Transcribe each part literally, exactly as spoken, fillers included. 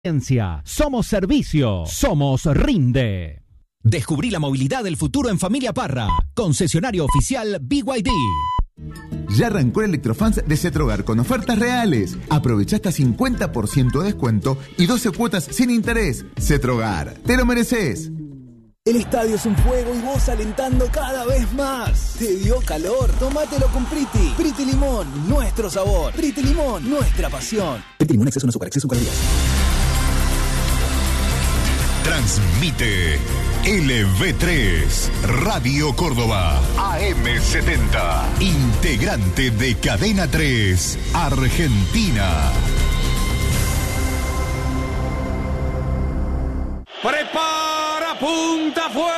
Somos servicio, somos Rinde. Descubrí la movilidad del futuro en Familia Parra. Concesionario oficial B Y D. Ya arrancó el Electrofans de Cetrogar con ofertas reales. Aprovecha hasta cincuenta por ciento de descuento y doce cuotas sin interés. Cetrogar, te lo mereces. El estadio es un fuego y vos alentando cada vez más. ¿Te dio calor? Tómatelo con Priti. Priti Limón, nuestro sabor. Priti Limón, nuestra pasión. Priti Limón, exceso en azúcar, exceso en calorías. Transmite L V tres, Radio Córdoba, A M setenta, integrante de Cadena tres, Argentina. Prepara, punta, fue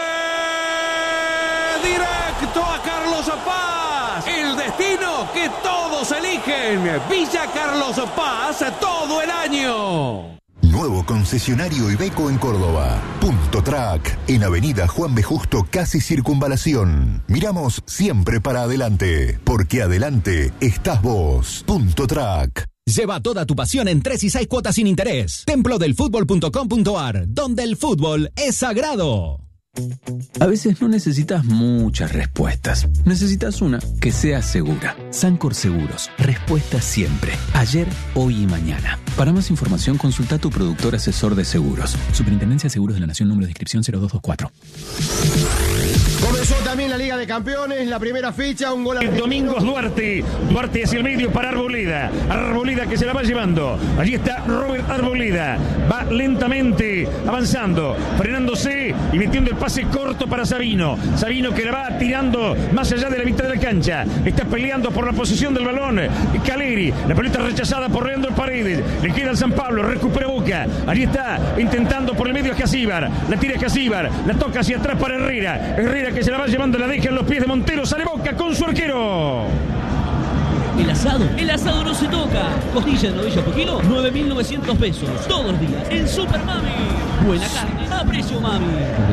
directo a Carlos Paz. El destino que todos eligen. Villa Carlos Paz todo el año. Nuevo concesionario Iveco en Córdoba. Punto Track, en Avenida Juan B. Justo, casi Circunvalación. Miramos siempre para adelante, porque adelante estás vos. Punto Track. Lleva toda tu pasión en tres y seis cuotas sin interés. templo del fútbol punto com punto a r, donde el fútbol es sagrado. A veces no necesitas muchas respuestas. Necesitas una que sea segura. Sancor Seguros. Respuesta siempre. Ayer, hoy y mañana. Para más información, consulta a tu productor asesor de seguros. Superintendencia de Seguros de la Nación, número de inscripción cero dos dos cuatro. Comenzó también la Liga de Campeones, la primera fecha, un gol a Domingos Duarte. Duarte hacia el medio para Arboleda. Arboleda que se la va llevando. Allí está Robert Arboleda. Va lentamente avanzando, frenándose y metiendo el pase corto para Sabino. Sabino que la va tirando más allá de la mitad de la cancha. Está peleando por la posición del balón. Caleri, la pelota rechazada por Leandro Paredes. Le queda al San Pablo, recupera Boca. Allí está intentando por el medio a Casíbar. La tira Casíbar, la toca hacia atrás para Herrera. Herrera que se la va llevando, la deja en los pies de Montero. Sale Boca con su arquero. El asado, el asado no se toca. Costilla de novilla por kilo, nueve mil novecientos pesos. Todos los días en Super Mami. Buena carne a precio Mami.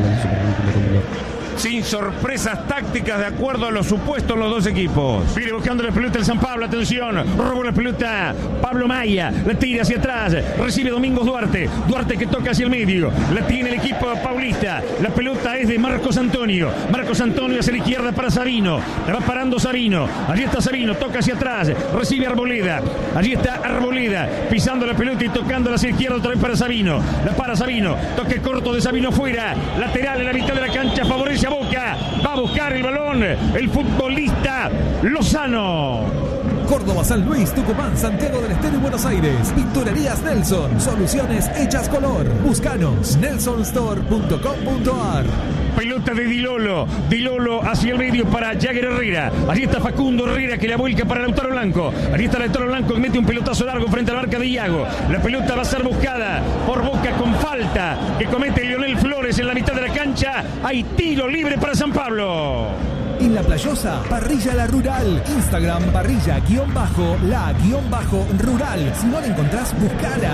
Sin sorpresas tácticas de acuerdo a los supuestos los dos equipos. Viene buscando la pelota el San Pablo, atención, robó la pelota Pablo Maya, la tira hacia atrás, recibe Domingos Duarte, Duarte que toca hacia el medio, la tiene el equipo paulista, la pelota es de Marcos Antonio, Marcos Antonio hacia la izquierda para Sabino, la va parando Sabino, allí está Sabino, toca hacia atrás, recibe Arboleda, allí está Arboleda, pisando la pelota y tocándola hacia la izquierda otra vez para Sabino, la para Sabino, toque corto de Sabino fuera, lateral en la mitad de la cancha, favorece a Boca, va a buscar el balón el futbolista Lozano. Córdoba, San Luis, Tucumán, Santiago del Estero y Buenos Aires. Pinturerías Nelson, soluciones hechas color. Búscanos, nelson store punto com punto a r. Pelota de Dilolo, Dilolo hacia el medio para Jagger Herrera. Allí está Facundo Herrera que la vuelca para Lautaro Blanco. Allí está Lautaro Blanco que mete un pelotazo largo frente a la marca de Iago. La pelota va a ser buscada por Boca con falta que comete Lionel Flores en la mitad de la cancha. Hay tiro libre para San Pablo. En La Playosa, Parrilla La Rural. Instagram, parrilla guión bajo, la guión bajo rural. Si no la encontrás, buscala.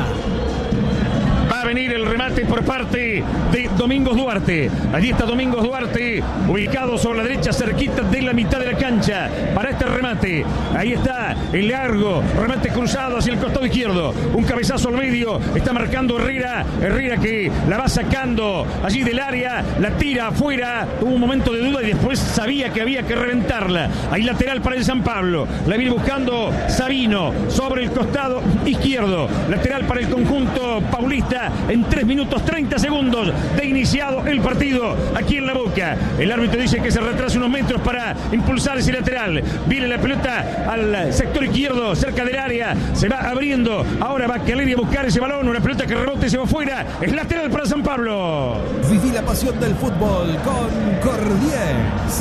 Va a venir el remate por parte de Domingos Duarte. Allí está Domingos Duarte, ubicado sobre la derecha, cerquita de la mitad de la cancha, para este remate. Ahí está el largo, remate cruzado hacia el costado izquierdo. Un cabezazo al medio, está marcando Herrera. Herrera que la va sacando allí del área, la tira afuera. Tuvo un momento de duda y después sabía que había que reventarla. Ahí lateral para el San Pablo. La viene buscando Sabino sobre el costado izquierdo. Lateral para el conjunto paulista. En tres minutos treinta segundos de iniciado el partido aquí en La Boca. El árbitro dice que se retrasa unos metros para impulsar ese lateral. Viene la pelota al sector izquierdo, cerca del área. Se va abriendo. Ahora va Caleri a buscar ese balón. Una pelota que rebota y se va afuera. Es lateral para San Pablo. Viví la pasión del fútbol con Cordies.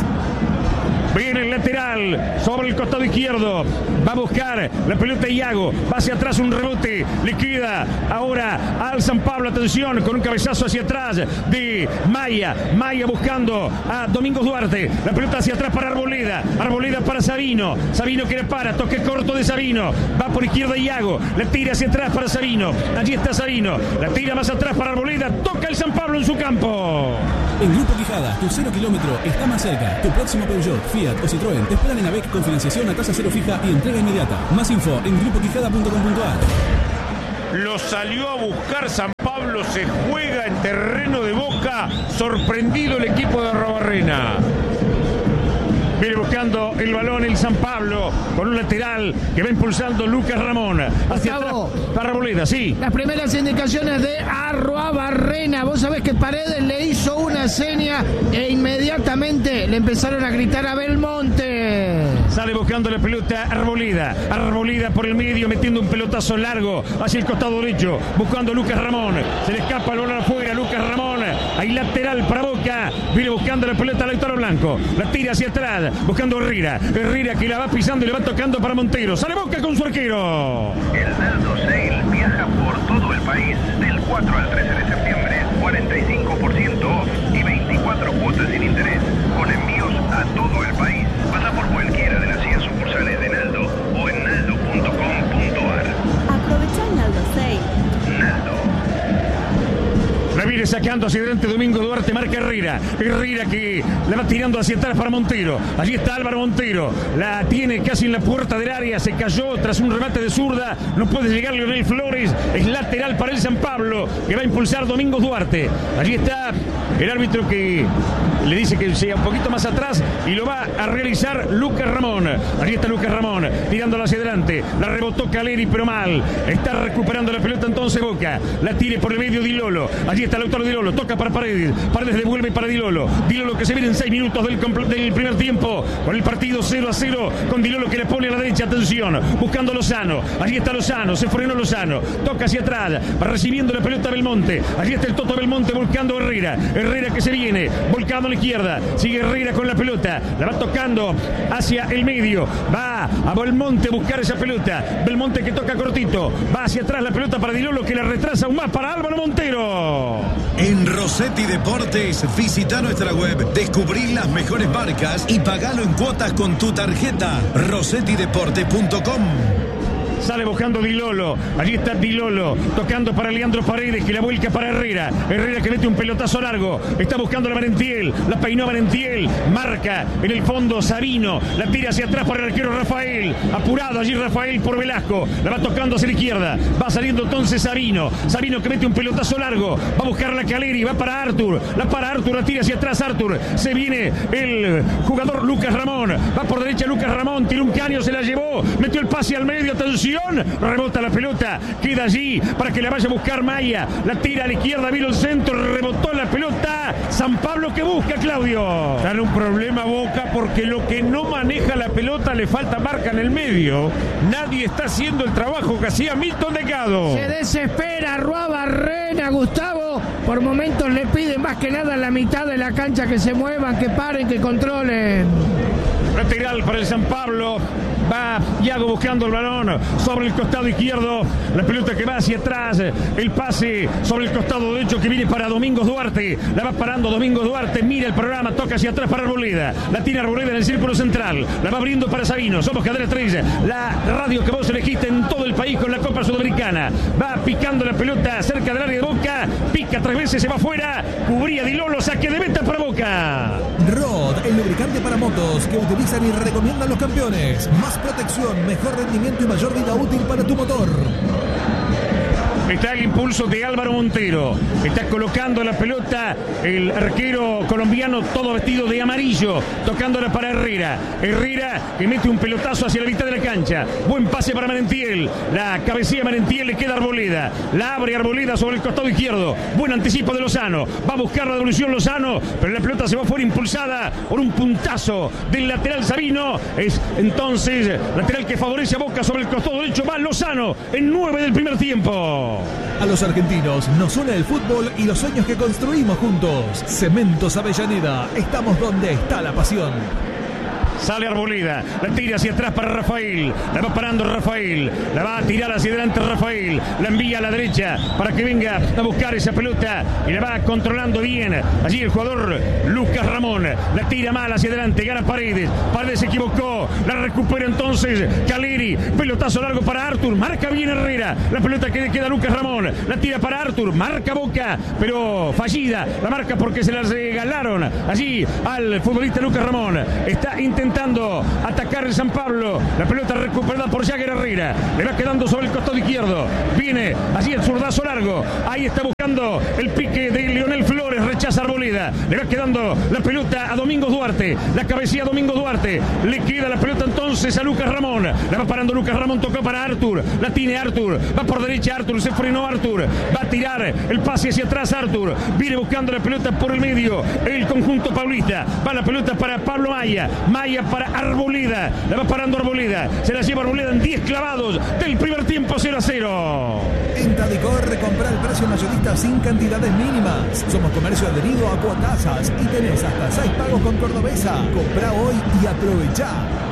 Viene el lateral sobre el costado izquierdo. Va a buscar la pelota Iago. Va hacia atrás un rebote. Le queda ahora al San Pablo. Atención con un cabezazo hacia atrás de Maya. Maya buscando a Domingos Duarte. La pelota hacia atrás para Arboleda. Arboleda para Sabino. Sabino que le para. Toque corto de Sabino. Va por izquierda Iago. La tira hacia atrás para Sabino. Allí está Sabino. La tira más atrás para Arboleda. Toca el San Pablo en su campo. En Grupo Quijada, tu cero kilómetro está más cerca. Tu próximo Peugeot, Fiat o Citroën te esperan en A B E C con financiación a tasa cero fija y entrega inmediata. Más info en grupo quijada punto com punto a r. lo salió a buscar San Pablo, se juega en terreno de Boca, sorprendido el equipo de Arrobarrena. Viene buscando el balón el San Pablo con un lateral que va impulsando Lucas Ramón. Hacia atrás para Arboleda, sí. Las primeras indicaciones de Arruabarrena. Vos sabés que Paredes le hizo una seña e inmediatamente le empezaron a gritar a Belmonte. Sale buscando la pelota Arboleda. Arboleda por el medio metiendo un pelotazo largo hacia el costado derecho. Buscando a Lucas Ramón. Se le escapa el balón afuera. Lucas Ramón. Hay lateral para Boca. Viene buscando la pelota a Lautaro Blanco. La tira hacia atrás. Buscando a Herrera. Herrera que la va pisando y le va tocando para Montero. Sale Boca con su arquero. El Naldo Sale viaja por todo el país del cuatro al trece de septiembre. cuarenta y cinco por ciento off y veinticuatro cuotas sin interés. Con envíos a todo el país. Pasa por cualquiera de las cien sucursales de Naldo o en naldo punto com punto ar. Aprovecha el Naldo Sale. Naldo. La viene sacando hacia adelante Domingo Duarte, marca Herrera. Herrera que la va tirando hacia atrás para Montero. Allí está Álvaro Montero. La tiene casi en la puerta del área. Se cayó tras un remate de zurda. No puede llegar Leonel Flores. Es lateral para el San Pablo que va a impulsar Domingo Duarte. Allí está el árbitro que le dice que sea un poquito más atrás y lo va a realizar Lucas Ramón. Allí está Lucas Ramón tirándola hacia adelante. La rebotó Caleri pero mal. Está recuperando la pelota entonces Boca. La tire por el medio Di Lolo. Allí está Lautaro Di Lolo. Toca para Paredes. Paredes devuelve para Di Lolo. Di Lolo que se viene en seis minutos del, del primer tiempo. Con el partido cero a cero. Con Di Lolo que le pone a la derecha. Atención. Buscando a Lozano. Allí está Lozano. Se frenó Lozano. Toca hacia atrás. Va recibiendo la pelota Belmonte. Allí está el Toto Belmonte volcando a Herrera. Herrera que se viene. Volcando a la izquierda. Sigue Herrera con la pelota. La va tocando hacia el medio. Va a Belmonte a buscar esa pelota. Belmonte que toca cortito. Va hacia atrás la pelota para Di Lolo que la retrasa aún más para Álvaro Montero. En Rossetti Deportes, visita nuestra web, descubrí las mejores marcas y pagalo en cuotas con tu tarjeta. rossetti deporte punto com. Sale buscando Di Lolo. Allí está Di Lolo tocando para Leandro Paredes que la vuelca para Herrera. Herrera que mete un pelotazo largo. Está buscando a Valentiel. La peinó Valentiel. Marca en el fondo Sabino. La tira hacia atrás para el arquero Rafael. Apurado allí Rafael por Velasco. La va tocando hacia la izquierda. Va saliendo entonces Sabino. Sabino que mete un pelotazo largo. Va a buscar la Caleri. Va para Artur. La para Artur. La tira hacia atrás Artur. Se viene el jugador Lucas Ramón. Va por derecha Lucas Ramón. Tiró un caño. Se la llevó. Metió el pase al medio. Atención. Rebota la pelota, queda allí para que la vaya a buscar Maya. La tira a la izquierda, vino el centro, rebotó la pelota. San Pablo que busca, Claudio. Está en un problema Boca porque lo que no maneja la pelota le falta marca en el medio. Nadie está haciendo el trabajo que hacía Milton Delgado. Se desespera Arruabarrena, Gustavo. Por momentos le pide más que nada a la mitad de la cancha que se muevan, que paren, que controlen. Lateral para el San Pablo. Va Iago buscando el balón sobre el costado izquierdo. La pelota que va hacia atrás. El pase sobre el costado derecho que viene para Domingos Duarte. La va parando Domingos Duarte. Mira el programa. Toca hacia atrás para Arboleda. La tira Arboleda en el círculo central. La va abriendo para Sabino. Somos Cadena tres. La radio que vos elegiste en todo el país con la Copa Sudamericana. Va picando la pelota cerca del área de Boca. Pica tres veces. Se va afuera. Cubría Di Lolo. Saque de meta para Boca. Rod, el lubricante para motos que utilizan y recomiendan los campeones. Más protección, mejor rendimiento y mayor vida útil para tu motor. Está el impulso de Álvaro Montero. Está colocando la pelota el arquero colombiano todo vestido de amarillo. Tocándola para Herrera. Herrera que mete un pelotazo hacia la mitad de la cancha. Buen pase para Merentiel. La cabecilla de Merentiel le queda a Arboleda. La abre Arboleda sobre el costado izquierdo. Buen anticipo de Lozano. Va a buscar la devolución Lozano. Pero la pelota se va fuera impulsada por un puntazo del lateral Sabino. Es entonces lateral que favorece a Boca sobre el costado derecho. Va Lozano en nueve del primer tiempo. A los argentinos nos une el fútbol y los sueños que construimos juntos. Cementos Avellaneda, estamos donde está la pasión. Sale Arboleda, la tira hacia atrás para Rafael, la va parando Rafael, la va a tirar hacia adelante Rafael, la envía a la derecha para que venga a buscar esa pelota y la va controlando bien. Allí el jugador Lucas Ramón, la tira mal hacia adelante, gana Paredes, Paredes se equivocó, la recupera entonces Caleri, pelotazo largo para Artur, marca bien Herrera, la pelota que le queda a Lucas Ramón, la tira para Artur, marca Boca, pero fallida, la marca porque se la regalaron allí al futbolista Lucas Ramón, está intentando intentando atacar el San Pablo. La pelota recuperada por Jagger Herrera. Le va quedando sobre el costado izquierdo. Viene allí el zurdazo largo. Ahí está buscando el pique de Leonel Flores. Rechaza Arboleda. Le va quedando la pelota a Domingos Duarte. La cabecilla a Domingos Duarte. Le queda la pelota entonces a Lucas Ramón. La va parando Lucas Ramón. Tocó para Artur. La tiene Artur. Va por derecha Artur. Se frenó Artur. Va a tirar el pase hacia atrás Artur. Viene buscando la pelota por el medio. El conjunto paulista. Va la pelota para Pablo Maya. Maya para Arboleda. La va parando Arboleda. Se la lleva Arboleda en diez clavados del primer tiempo. Cero a cero. En Tadicor, comprar el precio mayorista sin cantidades mínimas. Somos comercio adherido a cuotasas y tenés hasta seis pagos con Cordobesa. Comprá hoy y aprovechá.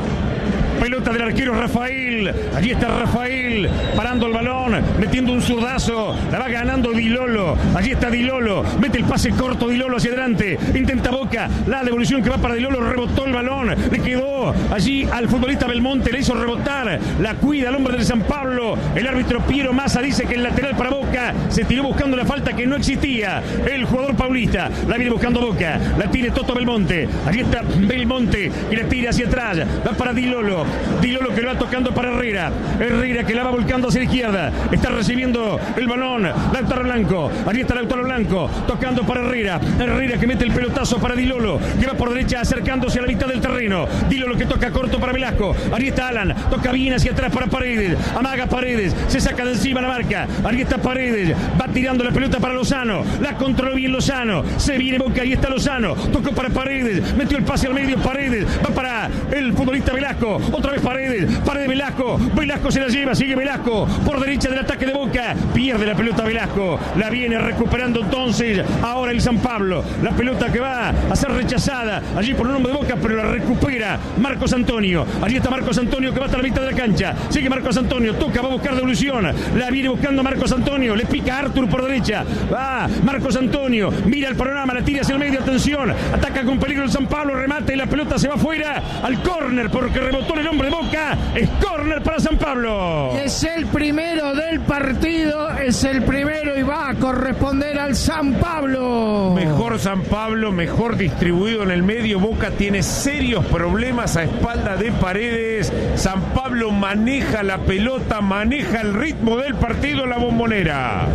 Pelota del arquero Rafael. Allí está Rafael parando el balón, metiendo un zurdazo. La va ganando Di Lolo. Allí está Di Lolo. Mete el pase corto Di Lolo hacia adelante. Intenta Boca. La devolución que va para Di Lolo. Rebotó el balón. Le quedó allí al futbolista Belmonte. Le hizo rebotar. La cuida el hombre del San Pablo. El árbitro Piero Massa dice que el lateral para Boca se tiró buscando la falta que no existía. El jugador paulista la viene buscando Boca. La tiene Toto Belmonte. Allí está Belmonte que la tira hacia atrás. Va para Di Lolo. Di Lolo que lo va tocando para Herrera. Herrera que la va volcando hacia la izquierda. Está recibiendo el balón Lautaro Blanco. Allí está Lautaro Blanco tocando para Herrera. Herrera que mete el pelotazo para Di Lolo, que va por derecha acercándose a la mitad del terreno. Di Lolo que toca corto para Velasco. Allí está Alan. Toca bien hacia atrás para Paredes. Amaga Paredes. Se saca de encima la marca. Allí está Paredes. Va tirando la pelota para Lozano. La controló bien Lozano. Se viene Boca. Ahí está Lozano. Tocó para Paredes. Metió el pase al medio. Paredes. Va para el futbolista Velasco. Otra vez Paredes, Paredes Velasco, Velasco se la lleva, sigue Velasco, por derecha del ataque de Boca, pierde la pelota Velasco, la viene recuperando entonces, ahora el San Pablo, la pelota que va a ser rechazada, allí por un hombre de Boca, pero la recupera Marcos Antonio, allí está Marcos Antonio que va hasta la mitad de la cancha, sigue Marcos Antonio, toca, va a buscar devolución, la viene buscando Marcos Antonio, le pica a Artur por derecha, va Marcos Antonio, mira el panorama, la tira hacia el medio, atención, ataca con peligro el San Pablo, remata y la pelota se va afuera al córner porque rebotó el hombre de Boca. Es córner para San Pablo. Es el primero del partido, es el primero y va a corresponder al San Pablo. Mejor San Pablo, mejor distribuido en el medio. Boca tiene serios problemas a espalda de Paredes. San Pablo maneja la pelota, maneja el ritmo del partido en la Bombonera.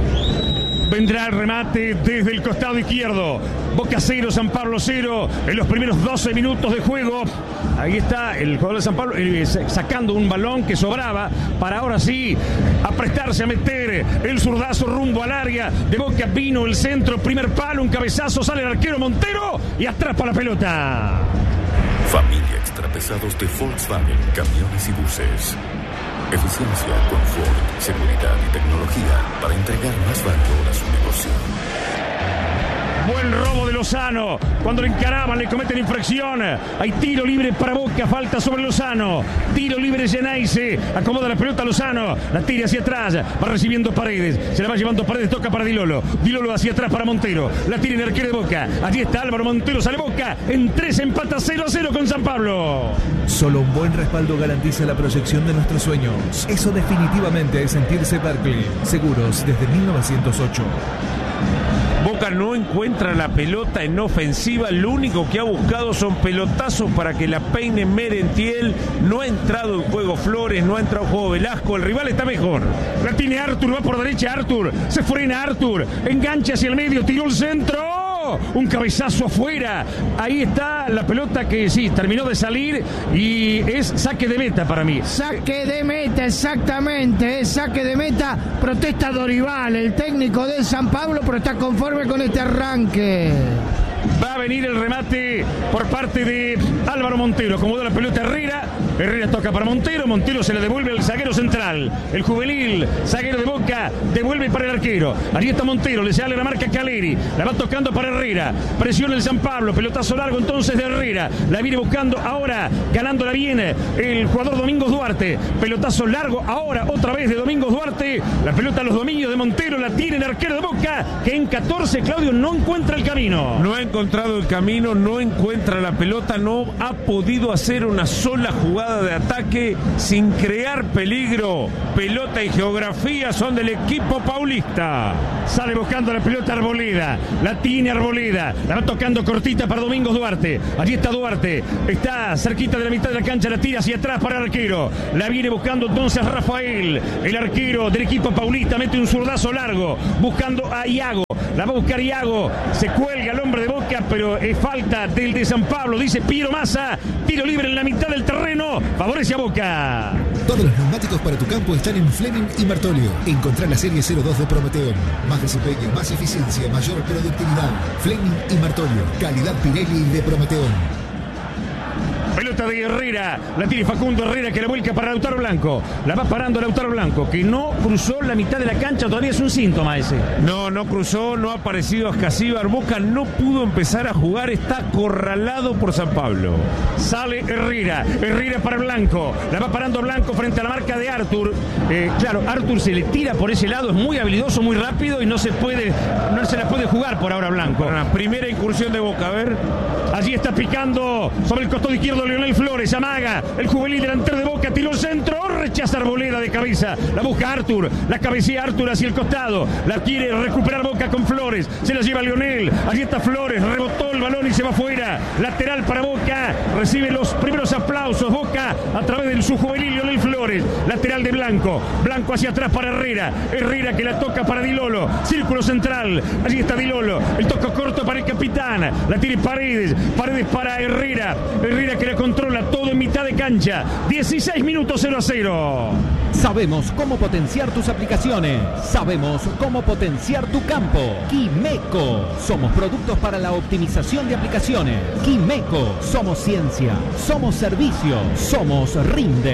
Vendrá el remate desde el costado izquierdo. Boca cero, San Pablo cero. En los primeros doce minutos de juego. Ahí está el jugador de San Pablo eh, sacando un balón que sobraba para ahora sí aprestarse a meter el zurdazo rumbo al área. De Boca vino el centro, primer palo, un cabezazo, sale el arquero Montero y atrapa la pelota. Familia Extrapesados de Volkswagen, camiones y buses. Eficiencia, confort, seguridad y tecnología para entregar más valor a su negocio. Buen robo de Lozano. Cuando le encaraban, le cometen infracción. Hay tiro libre para Boca, falta sobre Lozano. Tiro libre Genaise. Acomoda la pelota Lozano. La tira hacia atrás. Va recibiendo Paredes. Se la va llevando Paredes. Toca para Di Lolo. Di Lolo hacia atrás para Montero. La tira en el arquero de Boca. Allí está Álvaro Montero. Sale Boca. En tres empata cero a cero con San Pablo. Solo un buen respaldo garantiza la proyección de nuestros sueños. Eso definitivamente es sentirse Berkeley. Seguros desde mil novecientos ocho. Boca no encuentra la pelota en ofensiva, lo único que ha buscado son pelotazos para que la peine Merentiel. No ha entrado en juego Flores, no ha entrado en juego Velasco, el rival está mejor. La tiene Artur, va por derecha Artur, se frena Artur, engancha hacia el medio, tiró el centro. Un cabezazo afuera. Ahí está la pelota que sí, terminó de salir y es saque de meta para mí. Saque de meta, exactamente. Es saque de meta. Protesta Dorival, el técnico del San Pablo, pero está conforme con este arranque. Va a venir el remate por parte de Álvaro Montero. Acomoda la pelota Herrera. Herrera toca para Montero. Montero se le devuelve al zaguero central. El juvenil, zaguero de Boca, devuelve para el arquero. Allí está Montero. Le sale la marca Caleri. La va tocando para Herrera. Presiona el San Pablo. Pelotazo largo entonces de Herrera. La viene buscando ahora. Ganándola bien el jugador Domingos Duarte. Pelotazo largo ahora otra vez de Domingos Duarte. La pelota a los dominios de Montero. La tiene el arquero de Boca, que en catorce, Claudio, no encuentra el camino. No ha encontrado el camino, no encuentra la pelota, no ha podido hacer una sola jugada jugada de ataque sin crear peligro. Pelota y geografía son del equipo paulista. Sale buscando la pelota Arboleda. La tiene Arboleda. La va tocando cortita para Domingos Duarte. Allí está Duarte. Está cerquita de la mitad de la cancha. La tira hacia atrás para el arquero. La viene buscando entonces Rafael. El arquero del equipo paulista mete un zurdazo largo. Buscando a Iago. La va a buscar Iago. Se cuelga el hombre de Boca, pero es falta del de San Pablo. Dice Piero Massa. Tiro libre en la mitad del terreno. Favorece a Boca. Todos los neumáticos para tu campo están en Fleming y Martolio. Encontrá la serie cero dos de Prometeon. Más desempeño, más eficiencia, mayor productividad. Fleming y Martolio. Calidad Pirelli de Prometeon. Pelota de Herrera, la tiene Facundo Herrera que la vuelca para Lautaro Blanco. La va parando Lautaro Blanco, que no cruzó la mitad de la cancha, todavía es un síntoma ese. No, no cruzó, no ha aparecido Ascasíbar. Boca no pudo empezar a jugar, está acorralado por San Pablo. Sale Herrera, Herrera para Blanco, la va parando Blanco frente a la marca de Artur. Eh, claro, Artur se le tira por ese lado, es muy habilidoso, muy rápido y no se puede, no se la puede jugar por ahora Blanco. Bueno, la primera incursión de Boca, a ver. Allí está picando sobre el costado izquierdo Leonel Flores, amaga el juvenil delantero de Boca, tiró el centro, rechaza Arboleda de cabeza, la busca Artur, la cabecea Artur hacia el costado, la quiere recuperar Boca con Flores, se la lleva Leonel, allí está Flores, rebotó el balón y se va fuera, lateral para Boca, recibe los primeros aplausos Boca a través de su juvenil Leonel Flores, lateral de Blanco, Blanco hacia atrás para Herrera, Herrera que la toca para Di Lolo, círculo central, allí está Di Lolo, el toco corto para el capitán, la tiene Paredes, Paredes para Herrera, Herrera que la controla todo en mitad de cancha, dieciséis minutos cero a cero. Sabemos cómo potenciar tus aplicaciones, sabemos cómo potenciar tu campo. Quimeco, somos productos para la optimización de aplicaciones. Quimeco, somos ciencia, somos servicio, somos Rinde.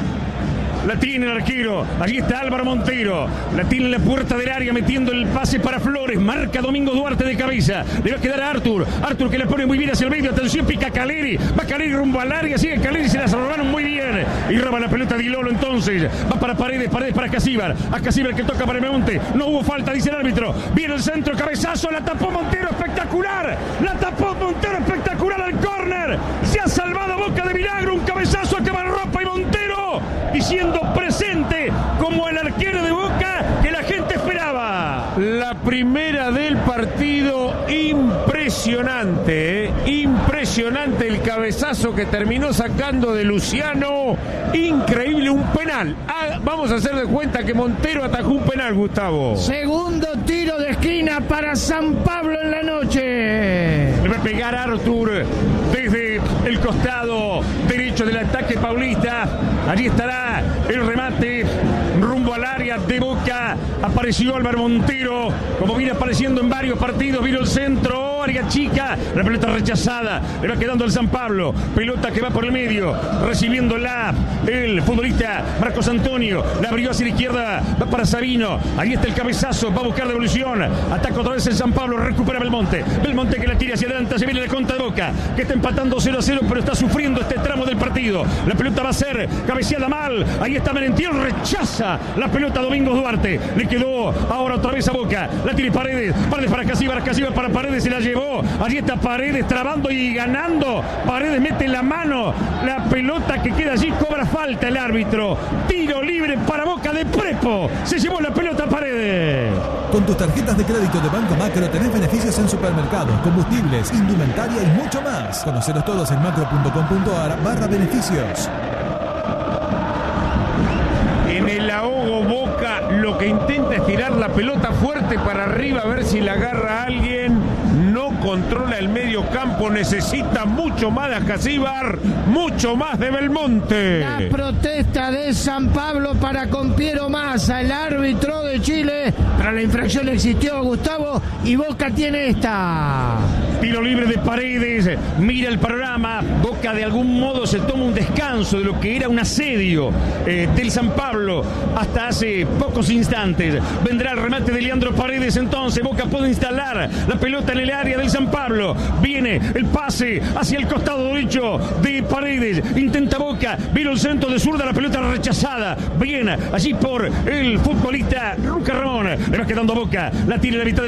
La tiene el arquero, allí está Álvaro Montero, la tiene en la puerta del área metiendo el pase para Flores, marca Domingo Duarte de cabeza, le va a quedar a Artur, Artur que la pone muy bien hacia el medio, atención, pica Caleri, va Caleri rumbo al área, sigue Caleri, se la robaron muy bien, y roba la pelota Di Lolo entonces, va para Paredes, Paredes para Ascasíbar, Ascasíbar que toca para Monte, no hubo falta, dice el árbitro, viene el centro, cabezazo, la tapó Montero, espectacular, la tapó Montero, espectacular al córner, se ha salvado Boca de milagro, un cabezazo a quemarropa y Montero, diciendo presente como el arquero de Boca que la gente esperaba. La primera del partido, impresionante, ¿eh? Impresionante el cabezazo que terminó sacando de Luciano, increíble, un penal. Ah, vamos a hacer de cuenta que Montero atajó un penal, Gustavo. Segundo tiro de esquina para San Pablo en la noche. Le va a pegar Artur desde el costado derecho del ataque paulista. Allí estará el remate rumbo al área de Boca. Apareció Álvaro Montero, como viene apareciendo en varios partidos. Vino el centro, área chica, la pelota rechazada, le va quedando al San Pablo. Pelota que va por el medio, recibiéndola el futbolista Marcos Antonio. La abrió hacia la izquierda, va para Sabino. Ahí está el cabezazo, va a buscar devolución. Ataca otra vez el San Pablo, recupera Belmonte. Belmonte que la tira hacia adelante, se viene la contra de Boca, que está empatando cero a cero, pero está sufriendo este tramo del partido. La pelota va a ser cabeceada mal. Ahí está Merentiel, rechaza la pelota Domingos Duarte. Le quedó ahora otra vez a Boca. La tiene Paredes, Paredes para Ascasíbar, Ascasíbar para Paredes, se la llevó. Allí está Paredes trabando y ganando. Paredes mete la mano. La pelota que queda allí cobra falta el árbitro. Tiro libre para Boca de Prepo. Se llevó la pelota Paredes. Con tus tarjetas de crédito de Banco Macro tenés beneficios en supermercados, combustibles, indumentaria y mucho más. Conoceros todos en macro.com.ar barra beneficios. En el ahogo Boca lo que intenta es tirar la pelota fuerte para arriba a ver si la agarra alguien. No controla el medio campo, necesita mucho más de Ascasíbar, mucho más de Belmonte. La protesta de San Pablo para con Piero Massa, el árbitro de Chile. Pero la infracción existió, Gustavo, y Boca tiene esta. Tiro libre de Paredes, mira el panorama. Boca de algún modo se toma un descanso de lo que era un asedio eh, del San Pablo hasta hace pocos instantes. Vendrá el remate de Leandro Paredes, entonces Boca puede instalar la pelota en el área del San Pablo. Viene el pase hacia el costado derecho de Paredes, intenta Boca, vino el centro de zurda, la pelota rechazada. Viene allí por el futbolista Luca Ramón, le va quedando a Boca, la tiene en la mitad de la cancha,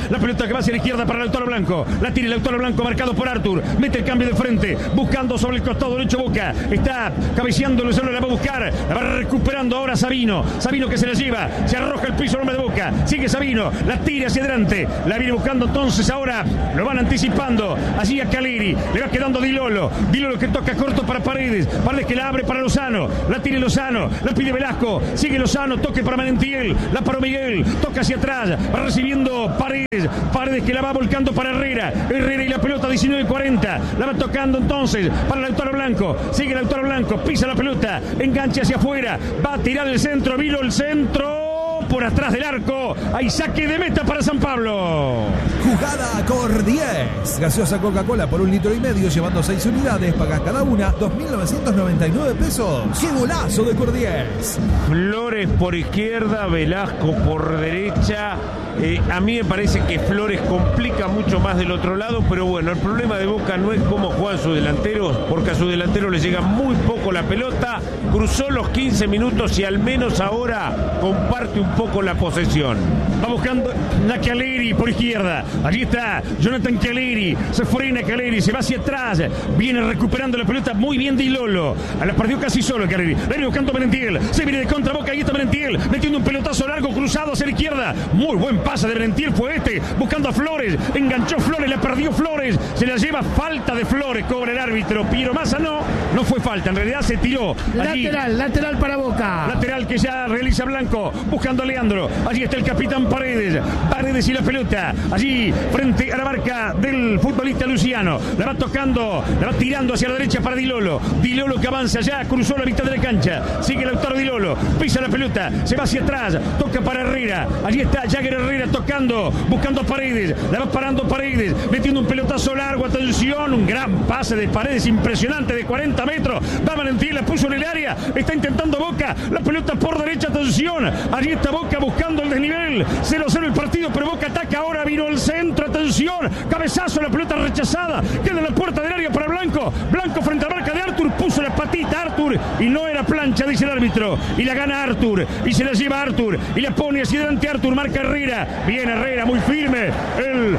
La pelota que va hacia la izquierda para Lautaro Blanco. La tira Lautaro Blanco marcado por Artur. Mete el cambio de frente. Buscando sobre el costado derecho Boca. Está cabeceando, Luciano la va a buscar. La va recuperando ahora Sabino. Sabino que se la lleva. Se arroja el piso el hombre de Boca. Sigue Sabino. La tira hacia adelante. La viene buscando entonces ahora. Lo van anticipando. Allí a Caleri. Le va quedando Di Lolo. Di Lolo que toca corto para Paredes. Paredes que la abre para Lozano. La tiene Lozano. La pide Velasco. Sigue Lozano. Toque para Merentiel. La paró Miguel. Toca hacia atrás. Va recibiendo Paredes. Paredes que la va volcando para Herrera. Herrera y la pelota diecinueve cuarenta. La va tocando entonces para Lautaro Blanco. Sigue Lautaro Blanco. Pisa la pelota. Engancha hacia afuera. Va a tirar el centro. Vino el centro. Por atrás del arco. Hay saque de meta para San Pablo. Jugada Cor diez. Gaseosa Coca-Cola por un litro y medio, llevando seis unidades. Pagas cada una dos mil novecientos noventa y nueve pesos. ¡Qué golazo de Cor diez! Flores por izquierda, Velasco por derecha. Eh, a mí me parece que Flores complica mucho más del otro lado, pero bueno, el problema de Boca no es cómo juegan sus delanteros, porque a sus delanteros les llega muy poco la pelota. Cruzó los quince minutos y al menos ahora comparte un poco la posesión. Va buscando la Caleri por izquierda. Allí está Jonathan Caleri. Se frena Caleri, se va hacia atrás. Viene recuperando la pelota muy bien Di Lolo. A la perdió casi solo Caleri. La viene buscando Merentiel. Se viene de contra Boca. Ahí está Merentiel. Metiendo un pelotazo largo cruzado hacia la izquierda. Muy buen pase de Merentiel fue este. Buscando a Flores. Enganchó Flores. La perdió Flores. Se la lleva falta de Flores. Cobra el árbitro. Piero Massa no. No fue falta. En realidad se tiró. Allí. Lateral. Lateral para Boca. Lateral que ya realiza Blanco. Buscando a Leandro. Allí está el capitán Paredes. Paredes y la pelota. Allí frente a la marca del futbolista Luciano. La va tocando. La va tirando hacia la derecha para Di Lolo. Di Lolo que avanza ya. Cruzó la mitad de la cancha. Sigue el autor Di Lolo. Pisa la pelota. Se va hacia atrás. Toca para Herrera. Allí está Jagger Herrera tocando. Buscando a Paredes. La va parando Paredes. Metiendo un pelotazo largo. Atención. Un gran pase de Paredes. Impresionante de cuarenta metros. Va Valentín. La puso en el área. Está intentando Boca. La pelota por derecha. Atención. Allí está Boca buscando el desnivel. cero cero el partido. Pero Boca ataca. Ahora vino el centro. Atención. Cabezazo. La pelota rechazada. Queda en la puerta del área para Blanco. Blanco frente a la marca de Artur. Puso la patita Artur. Y no era plancha, dice el árbitro. Y la gana Artur. Y se la lleva Artur. Y la pone hacia adelante Artur. Marca Herrera. Bien Herrera. Muy firme. El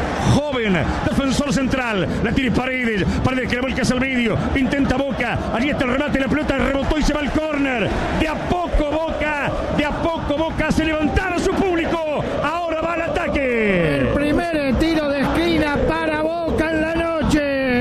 joven defensor central. La tira Paredes. Paredes que la vuelca hacia el medio. Intenta Boca. Allí está el remate. La pelota rebotó y se va al córner. De a poco Boca. De a poco Boca hace levantar a su público. Ahora va al ataque. El primer tiro de esquina para Boca en la noche.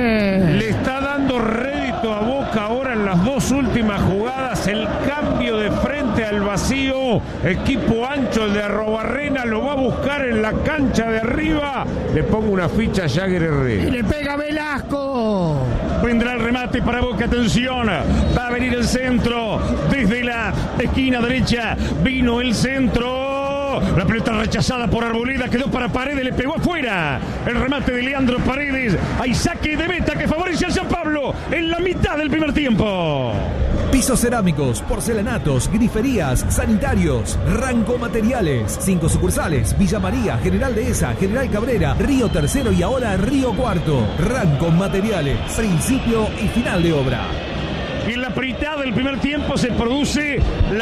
Le está dando rédito a Boca ahora en las dos últimas jugadas. El cambio de frente al vacío. Equipo ancho de Arrobarrena lo va a buscar en la cancha de arriba. Le pongo una ficha a Jagger Herrera. Y le pega Velasco. Vendrá el remate para Boca, atención. Va a venir el centro. Desde la esquina derecha vino el centro. La pelota rechazada por Arboleda. Quedó para Paredes. Le pegó afuera. El remate de Leandro Paredes. Hay saque de meta que favorece al San Pablo en la mitad del primer tiempo. Pisos cerámicos, porcelanatos, griferías, sanitarios, Ranco Materiales. Cinco sucursales: Villa María, General Dehesa, General Cabrera, Río Tercero y ahora Río Cuarto. Ranco Materiales, principio y final de obra. Y en la mitad del primer tiempo se produce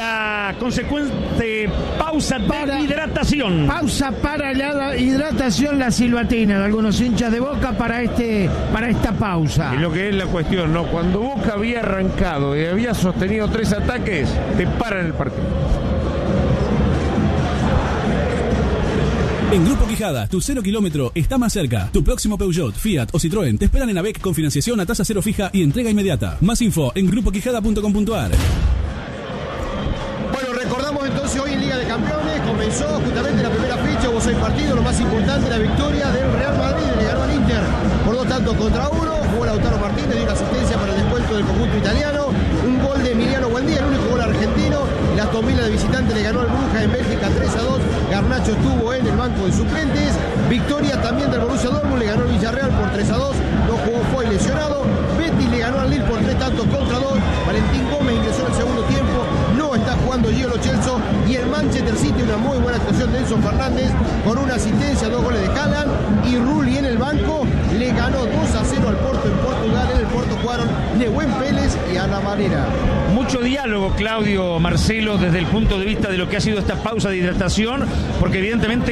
la consecuente pausa de para, hidratación. Pausa para la hidratación, la silbatina de algunos hinchas de Boca para este para esta pausa. Y lo que es la cuestión, ¿no? Cuando Boca había arrancado y había sostenido tres ataques, te paran el partido. En Grupo Quijada, tu cero kilómetro está más cerca. Tu próximo Peugeot, Fiat o Citroën te esperan en AVEC con financiación a tasa cero fija y entrega inmediata. Más info en grupo quijada punto com punto a r. Bueno, recordamos entonces hoy en Liga de Campeones comenzó justamente la primera fecha, hubo seis partidos, lo más importante la victoria del Real Madrid, le ganó al Inter por dos tantos contra uno, jugó Lautaro Martínez, dio una asistencia para el descuento del conjunto italiano, un gol de Emiliano Buendía, el único gol argentino. La Aston Villa de visitante le ganó al Bruja en Bélgica tres a dos. Garnacho estuvo en el banco de suplentes. Victoria también del Borussia Dortmund, le ganó al Villarreal por tres a dos. No jugó, fue lesionado. Betis le ganó al Lille por tres tantos contra dos. Valentín Gómez ingresó en el segundo tiempo. No está jugando Gio Lo Celso. Y el Manchester City, una muy buena actuación de Enzo Fernández con una asistencia, dos goles de Haaland. Y Rulli en el banco le ganó dos a cero al Porto en Portugal. En el Porto jugaron Nehuen Pérez y Ana Valera. Mucho diálogo, Claudio, Marcelo, desde el punto de vista de lo que ha sido esta pausa de hidratación, porque evidentemente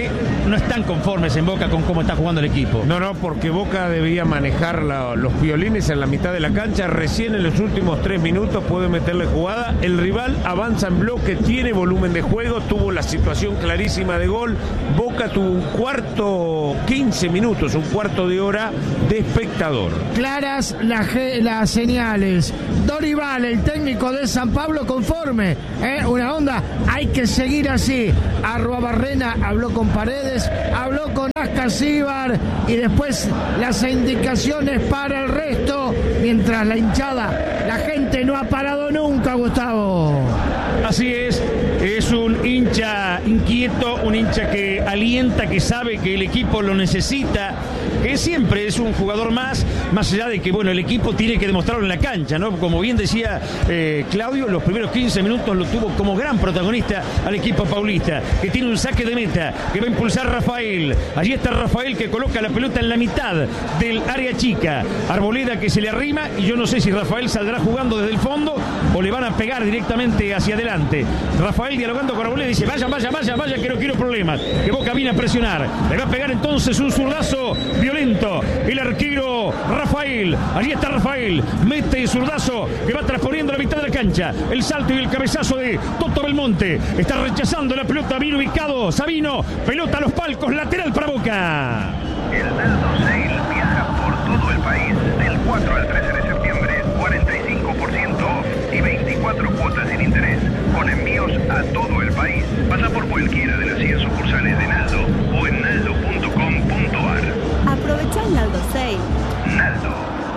no están conformes en Boca con cómo está jugando el equipo. No, no, porque Boca debía manejar la, los violines en la mitad de la cancha. Recién en los últimos tres minutos puede meterle jugada. El rival avanza en bloque, tiene volumen de juego, tuvo la situación clarísima de gol. Boca tuvo un cuarto, quince minutos, un cuarto de hora de espectador. Claras las, las señales. Dorival, el técnico de San Pablo, conforme. ¿eh? Una onda, hay que seguir así. Arruabarrena habló con Paredes, habló con Ascasíbar y después las indicaciones para el resto, mientras la hinchada, la gente no ha parado nunca, Gustavo. Así es, es un hincha inquieto, un hincha que alienta, que sabe que el equipo lo necesita, que siempre es un jugador más, más allá de que, bueno, el equipo tiene que demostrarlo en la cancha, ¿no? Como bien decía eh, Claudio, los primeros quince minutos lo tuvo como gran protagonista al equipo paulista, que tiene un saque de meta, que va a impulsar Rafael. Allí está Rafael, que coloca la pelota en la mitad del área chica. Arboleda, que se le arrima, y yo no sé si Rafael saldrá jugando desde el fondo o le van a pegar directamente hacia adelante. Rafael dialogando con Arboleda dice: vaya, vaya, vaya, vaya, que no quiero problemas. Que Boca viene a presionar. Le va a pegar entonces un zurdazo violento el arquero Rafael. Allí está Rafael, mete el zurdazo que va transponiendo la mitad de la cancha. El salto y el cabezazo de Toto Belmonte. Está rechazando la pelota, bien ubicado Sabino. Pelota a los palcos, lateral para Boca. El Naldo Sale viaja por todo el país del cuatro al trece de septiembre. cuarenta y cinco por ciento off y veinticuatro cuotas sin interés, con envíos a todo el país. Pasa por cualquiera de las cien sucursales de Naldo o en naldo punto com punto ar. Aprovecha el Naldo Sale. Naldo.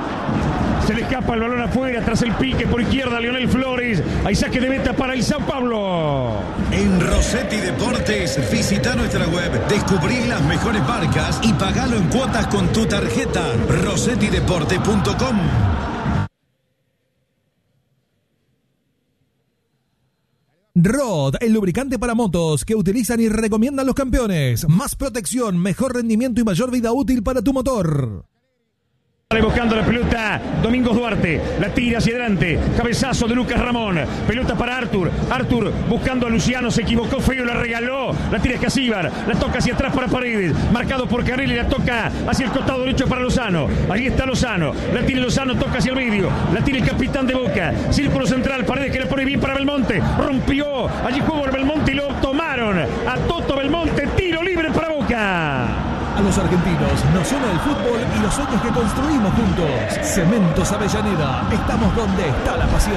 Se le escapa el balón afuera, tras el pique por izquierda, Lionel Flores. Hay saque de meta para el Sao Paulo. En Rossetti Deportes, visita nuestra web, descubrí las mejores marcas y pagalo en cuotas con tu tarjeta. rossetti deporte punto com. Rod, el lubricante para motos que utilizan y recomiendan los campeones. Más protección, mejor rendimiento y mayor vida útil para tu motor. Buscando la pelota, Domingos Duarte, la tira hacia adelante, cabezazo de Lucas Ramón, pelota para Artur, Artur buscando a Luciano, se equivocó feo, la regaló, la tira Escasíbar, la toca hacia atrás para Paredes, marcado por Carelli, la toca hacia el costado derecho para Lozano, allí está Lozano, la tira Lozano, toca hacia el medio, la tira el capitán de Boca, círculo central, Paredes que la pone bien para Belmonte, rompió, allí jugó el Belmonte y lo tomaron, a Toto Belmonte, tiro libre para Boca. A los argentinos nos une el fútbol y los sueños que construimos juntos. Cementos Avellaneda, estamos donde está la pasión.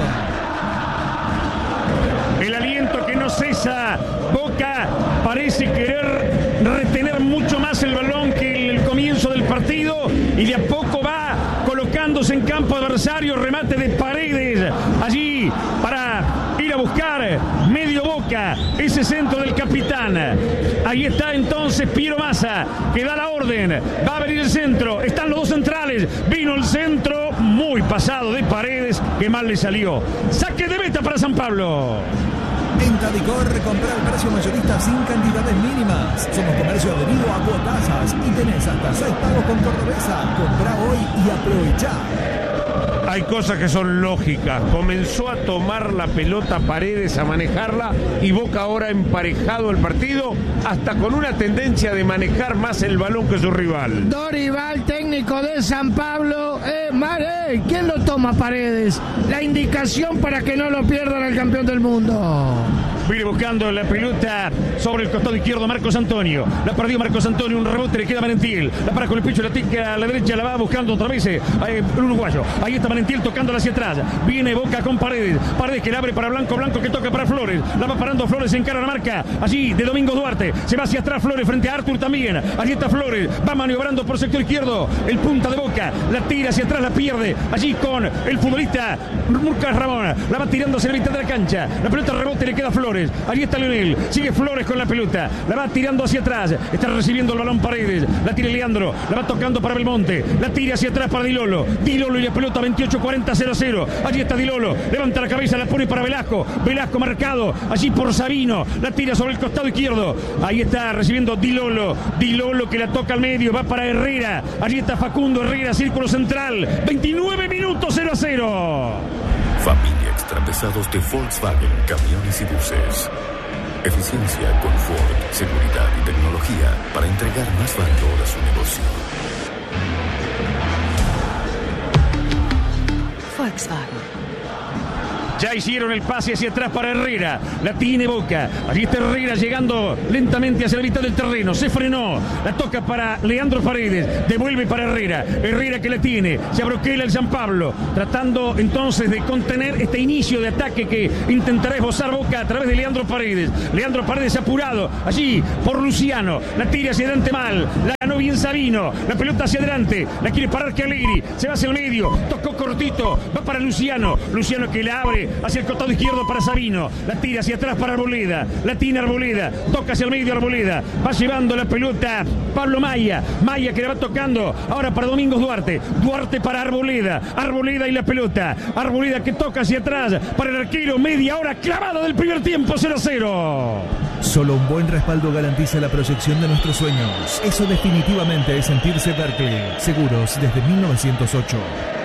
El aliento que no cesa. Boca parece querer retener mucho más el balón que en el comienzo del partido y de a poco va colocándose en campo adversario. Remate de Paredes allí para ir a buscar medio Boca, ese centro del capitán. Ahí está entonces Piero Massa, que da la orden, va a venir el centro, están los dos centrales, vino el centro muy pasado de Paredes, que mal le salió. Saque de meta para San Pablo. En Tadicor, comprar al precio mayorista sin cantidades mínimas. Somos comercio adherido a cuotasas y tenés hasta seis pagos con Cordobesa. Comprá hoy y aprovechá. Hay cosas que son lógicas. Comenzó a tomar la pelota Paredes, a manejarla, y Boca ahora ha emparejado el partido hasta con una tendencia de manejar más el balón que su rival. Dorival, técnico de San Pablo. Eh, Mare, ¿quién lo toma, Paredes? La indicación para que no lo pierdan al campeón del mundo. Viene buscando la pelota sobre el costado izquierdo Marcos Antonio. La perdió Marcos Antonio, un rebote, le queda Manentiel. La para con el pecho, la tica a la derecha, la va buscando otra vez eh, el uruguayo. Ahí está Manentiel tocándola hacia atrás. Viene Boca con Paredes. Paredes que la abre para Blanco, Blanco que toca para Flores. La va parando Flores, encara la marca allí de Domingo Duarte. Se va hacia atrás Flores frente a Artur también. Allí está Flores, va maniobrando por sector izquierdo. El punta de Boca, la tira hacia atrás, la pierde. Allí con el futbolista Lucas Ramón. La va tirando hacia la mitad de la cancha. La pelota rebote, le queda Flores. Allí está Leonel, sigue Flores con la pelota, la va tirando hacia atrás, está recibiendo el balón Paredes, la tira Leandro, la va tocando para Belmonte, la tira hacia atrás para Dilolo, Dilolo y la pelota veintiocho cuarenta cero cero, allí está Dilolo, levanta la cabeza, la pone para Velasco, Velasco marcado, allí por Sabino, la tira sobre el costado izquierdo, ahí está recibiendo Dilolo, Dilolo que la toca al medio, va para Herrera, allí está Facundo Herrera, círculo central, veintinueve minutos, cero a cero. Familia Extrapesados de Volkswagen, camiones y buses. Eficiencia, confort, seguridad y tecnología para entregar más valor a su negocio. Volkswagen. Ya hicieron el pase hacia atrás para Herrera. La tiene Boca. Allí está Herrera llegando lentamente hacia la mitad del terreno. Se frenó. La toca para Leandro Paredes. Devuelve para Herrera. Herrera que la tiene. Se abroquela el San Pablo. Tratando entonces de contener este inicio de ataque que intentará esbozar Boca a través de Leandro Paredes. Leandro Paredes apurado. Allí por Luciano. La tira hacia adelante mal. La ganó bien Sabino. La pelota hacia adelante. La quiere parar Caleri. Se va hacia el medio. Tocó cortito. Va para Luciano. Luciano que la abre hacia el costado izquierdo para Sabino, la tira hacia atrás para Arboleda, la tiene Arboleda, toca hacia el medio Arboleda, va llevando la pelota Pablo Maya, Maya que la va tocando ahora para Domingos Duarte, Duarte para Arboleda, Arboleda y la pelota, Arboleda que toca hacia atrás para el arquero, media hora clavada del primer tiempo, cero a cero. Solo un buen respaldo garantiza la proyección de nuestros sueños. Eso definitivamente es sentirse Berkeley. Seguros desde mil novecientos ocho.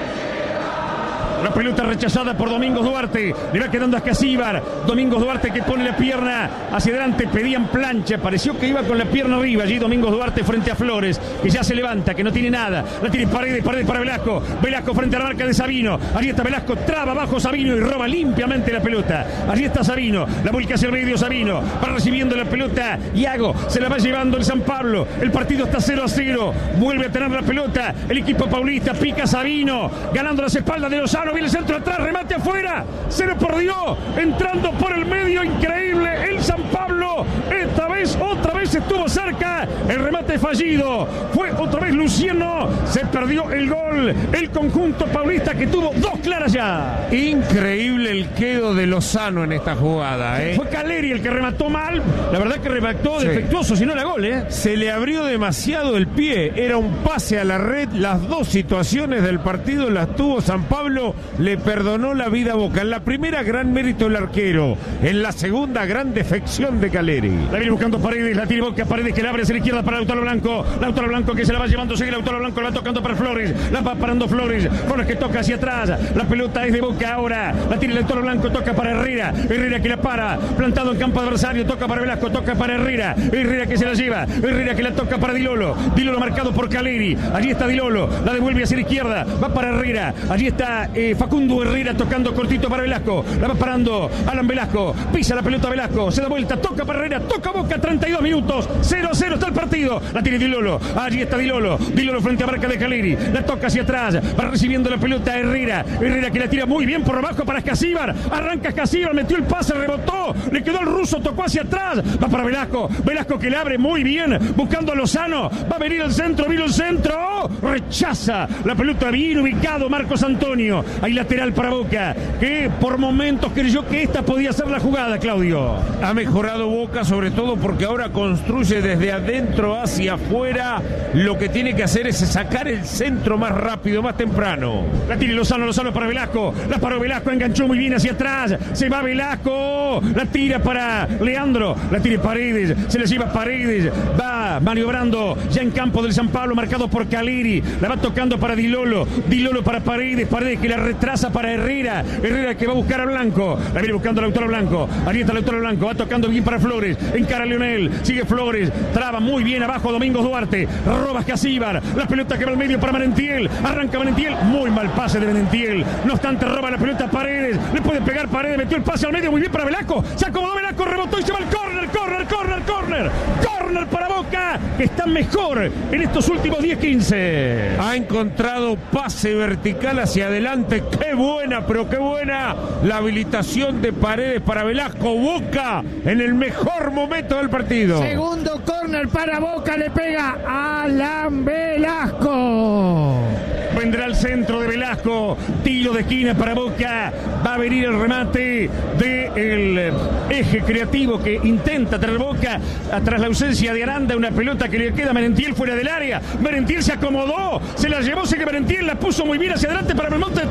La pelota rechazada por Domingos Duarte. Le va quedando a Casíbar. Domingos Duarte que pone la pierna hacia adelante. Pedían plancha. Pareció que iba con la pierna arriba. Allí Domingos Duarte frente a Flores. Que ya se levanta, que no tiene nada. La tiene Paredes, Paredes para Velasco. Velasco frente a la marca de Sabino. Allí está Velasco. Traba abajo Sabino y roba limpiamente la pelota. Allí está Sabino. La vuelca hacia el medio Sabino. Va recibiendo la pelota. Iago se la va llevando el San Pablo. El partido está cero a cero. Vuelve a tener la pelota. El equipo paulista pica Sabino. Ganando las espaldas de Lozano. Viene el centro atrás, remate afuera, se le perdió, entrando por el medio, increíble, el San Pablo, esta vez, otra vez estuvo cerca, el remate fallido, fue otra vez Luciano, se perdió el gol, el conjunto paulista que tuvo dos claras ya. Increíble el quedo de Lozano en esta jugada, ¿eh? Fue Caleri el que remató mal, la verdad que remató sí. defectuoso, si no era gol, ¿eh? Se le abrió demasiado el pie, era un pase a la red, las dos situaciones del partido las tuvo San Pablo, le perdonó la vida a Boca. En la primera, gran mérito el arquero. En la segunda, gran defección de Caleri. La viene buscando Paredes, la tiene Boca, Paredes que la abre hacia la izquierda para Lautaro Blanco. Lautaro Blanco que se la va llevando, sigue Lautaro Blanco, la va tocando para Flores. La va parando Flores. Flores que toca hacia atrás. La pelota es de Boca ahora. La tiene Lautaro Blanco, toca para Herrera. Herrera que la para, plantado en campo adversario. Toca para Velasco, toca para Herrera. Herrera que se la lleva. Herrera que la toca para Dilolo. Dilolo marcado por Caleri. Allí está Dilolo. La devuelve hacia la izquierda. Va para Herrera. Allí está eh, Facundo Herrera tocando cortito para Velasco. La va parando Alan Velasco. Pisa la pelota Velasco. Se da vuelta. Toca para Herrera. Toca Boca. treinta y dos minutos. cero a cero está el partido. La tiene Dilolo. Allí está Dilolo. Dilolo frente a marca de Caleri. La toca hacia atrás. Va recibiendo la pelota Herrera. Herrera que la tira muy bien por abajo para Casíbar. Arranca Casíbar. Metió el pase. Rebotó. Le quedó el ruso. Tocó hacia atrás. Va para Velasco. Velasco que le abre muy bien. Buscando a Lozano. Va a venir el centro. Vino el centro. Rechaza. La pelota bien ubicado Marcos Antonio. Hay lateral para Boca, que por momentos creyó que esta podía ser la jugada, Claudio. Ha mejorado Boca, sobre todo porque ahora construye desde adentro hacia afuera. Lo que tiene que hacer es sacar el centro más rápido, más temprano. La tiene Lozano, Lozano para Velasco. La paró Velasco, enganchó muy bien hacia atrás. Se va Velasco. La tira para Leandro. La tira Paredes. Se le lleva Paredes. Va maniobrando ya en campo del San Pablo, marcado por Caleri. La va tocando para Dilolo. Dilolo para Paredes. Paredes que la retrasa para Herrera. Herrera que va a buscar a Blanco. La viene buscando a Lautaro Blanco. Ahí está Lautaro Blanco. Va tocando bien para Flores. Encara a Leonel. Sigue Flores. Traba muy bien abajo Domingos Duarte. Roba Casíbar. La pelota que va al medio para Merentiel. Arranca Merentiel. Muy mal pase de Merentiel. No obstante, roba la pelota a Paredes. Le puede pegar Paredes. Metió el pase al medio. Muy bien para Velasco. Se acomodó Velasco. Rebotó y se va al córner. Córner, córner, córner. Córner para Boca, que está mejor en estos últimos diez quince. Ha encontrado pase vertical hacia adelante. ¡Qué buena, pero qué buena la habilitación de Paredes para Velasco! Boca en el mejor momento del partido. Segundo córner para Boca, le pega Alan Velasco. Vendrá al centro de Velasco, tiro de esquina para Boca, va a venir el remate del eje creativo que intenta traer Boca tras la ausencia de Aranda, una pelota que le queda a Merentiel fuera del área. Merentiel se acomodó, se la llevó, sigue Merentiel, la puso muy bien hacia adelante para Belmonte, trabó,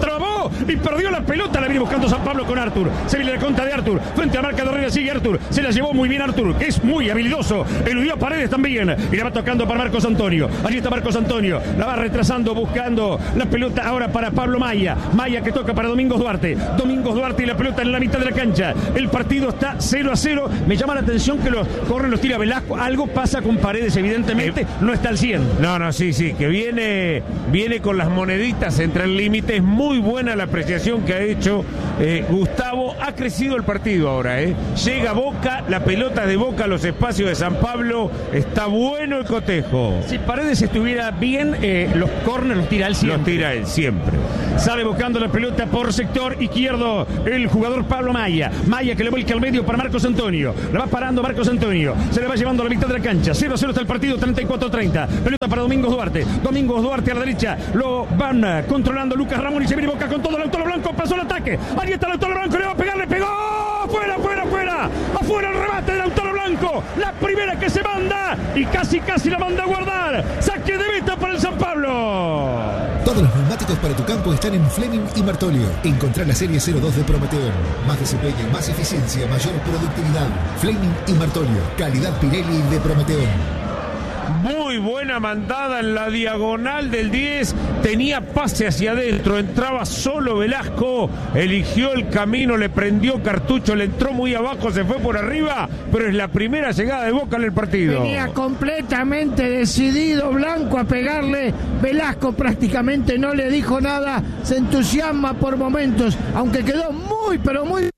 pegó y perdió la pelota. La viene buscando San Pablo con Artur. Se viene la contra de Artur. Frente a marca de Herrera sigue Artur. Se la llevó muy bien Artur, que es muy habilidoso. Eludió a Paredes también. Y la va tocando para Marcos Antonio. Allí está Marcos Antonio. La va retrasando, buscando la pelota ahora para Pablo Maya. Maya que toca para Domingos Duarte. Domingos Duarte y la pelota en la mitad de la cancha. El partido está cero a cero. Me llama la atención que los corren, los tira Velasco. Algo pasa con Paredes, evidentemente. No está al cien. No, no, sí, sí. Que viene, viene con las moneditas entre el límite. Es muy buena la apreciación que ha hecho eh, Gustavo. Ha crecido el partido ahora, ¿eh? Llega Boca, la pelota de Boca a los espacios de San Pablo. Está bueno el cotejo. Si Paredes estuviera bien, eh, los corners los tira él siempre. Los tira él siempre. Sale buscando la pelota por sector izquierdo el jugador Pablo Maya. Maya que le vuelca al medio para Marcos Antonio. La va parando Marcos Antonio. Se le va llevando a la mitad de la cancha. cero a cero está el partido, treinta y cuatro a treinta. Pelota para Domingos Duarte. Domingos Duarte a la derecha. Lo van controlando Lucas Ramón y se viene Boca con todo. El Lautaro Blanco pasó el ataque. Ahí está el Lautaro Blanco. Le va a pegar, le pegó. Fuera, fuera, fuera. Afuera el remate del Lautaro Blanco. La primera que se manda y casi, casi la manda a guardar. Saque de meta para el San Pablo. Todos los neumáticos para tu campo están en Fleming y Martolio. Encontrá la serie cero dos de Prometeon. Más desempeño, más eficiencia, mayor productividad. Fleming y Martolio. Calidad Pirelli de Prometeon. Muy buena mandada en la diagonal del diez. Tenía pase hacia adentro. Entraba solo Velasco. Eligió el camino. Le prendió cartucho. Le entró muy abajo. Se fue por arriba. Pero es la primera llegada de Boca en el partido. Venía completamente decidido Blanco a pegarle. Velasco prácticamente no le dijo nada. Se entusiasma por momentos. Aunque quedó muy, pero muy...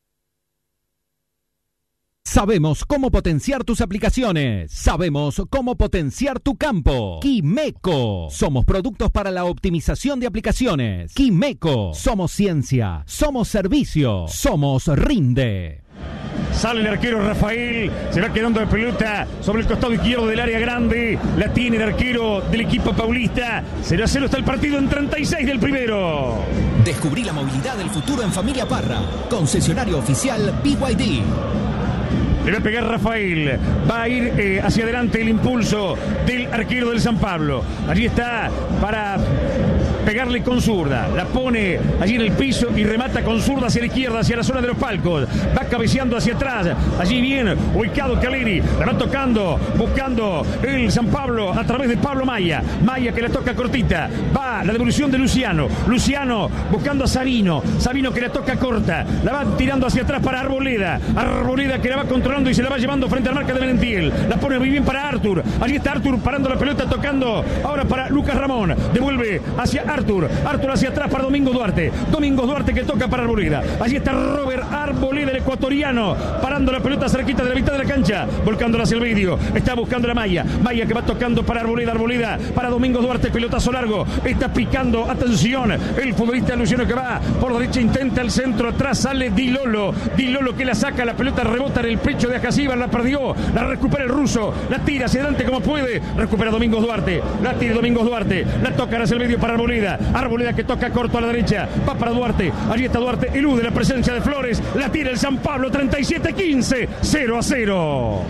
Sabemos cómo potenciar tus aplicaciones. Sabemos cómo potenciar tu campo. Quimeco. Somos productos para la optimización de aplicaciones. Quimeco. Somos ciencia. Somos servicio. Somos Rinde. Sale el arquero Rafael, se va quedando de pelota sobre el costado izquierdo del área grande. La tiene el arquero del equipo paulista. cero a cero está el partido en treinta y seis del primero. Descubrí la movilidad del futuro en Familia Parra. Concesionario oficial B Y D. Le va a pegar Rafael. Va a ir eh, hacia adelante el impulso del arquero del San Pablo. Allí está para pegarle con zurda. La pone allí en el piso y remata con zurda hacia la izquierda, hacia la zona de los palcos. Va cabeceando hacia atrás. Allí bien ubicado Caleri. La va tocando, buscando el San Pablo a través de Pablo Maya. Maya que la toca cortita. Va la devolución de Luciano. Luciano buscando a Sabino. Sabino que la toca corta. La va tirando hacia atrás para Arboleda. Arboleda que la va controlando y se la va llevando frente al marca de Merentiel. La pone muy bien para Artur. Allí está Artur parando la pelota, tocando ahora para Lucas Ramón. Devuelve hacia Artur. Artur hacia atrás para Domingo Duarte. Domingo Duarte que toca para Arboleda. Allí está Robert Arboleda, el ecuatoriano, parando la pelota cerquita de la mitad de la cancha, volcándola hacia el medio. Está buscando la Maya. Maya que va tocando para Arboleda. Arboleda para Domingo Duarte. Pelotazo largo. Está picando. Atención. El futbolista Luciano que va por derecha, intenta el centro. Atrás sale Di Lolo. Di Lolo que la saca. La pelota rebota en el pecho de Acasíbar, la perdió, la recupera el ruso, la tira hacia adelante como puede, recupera Domingos Duarte, la tira Domingos Duarte, la toca hacia el medio para Arboleda, Arboleda que toca corto a la derecha, va para Duarte, allí está Duarte, elude la presencia de Flores, la tira el San Pablo, treinta y siete quince, cero a cero.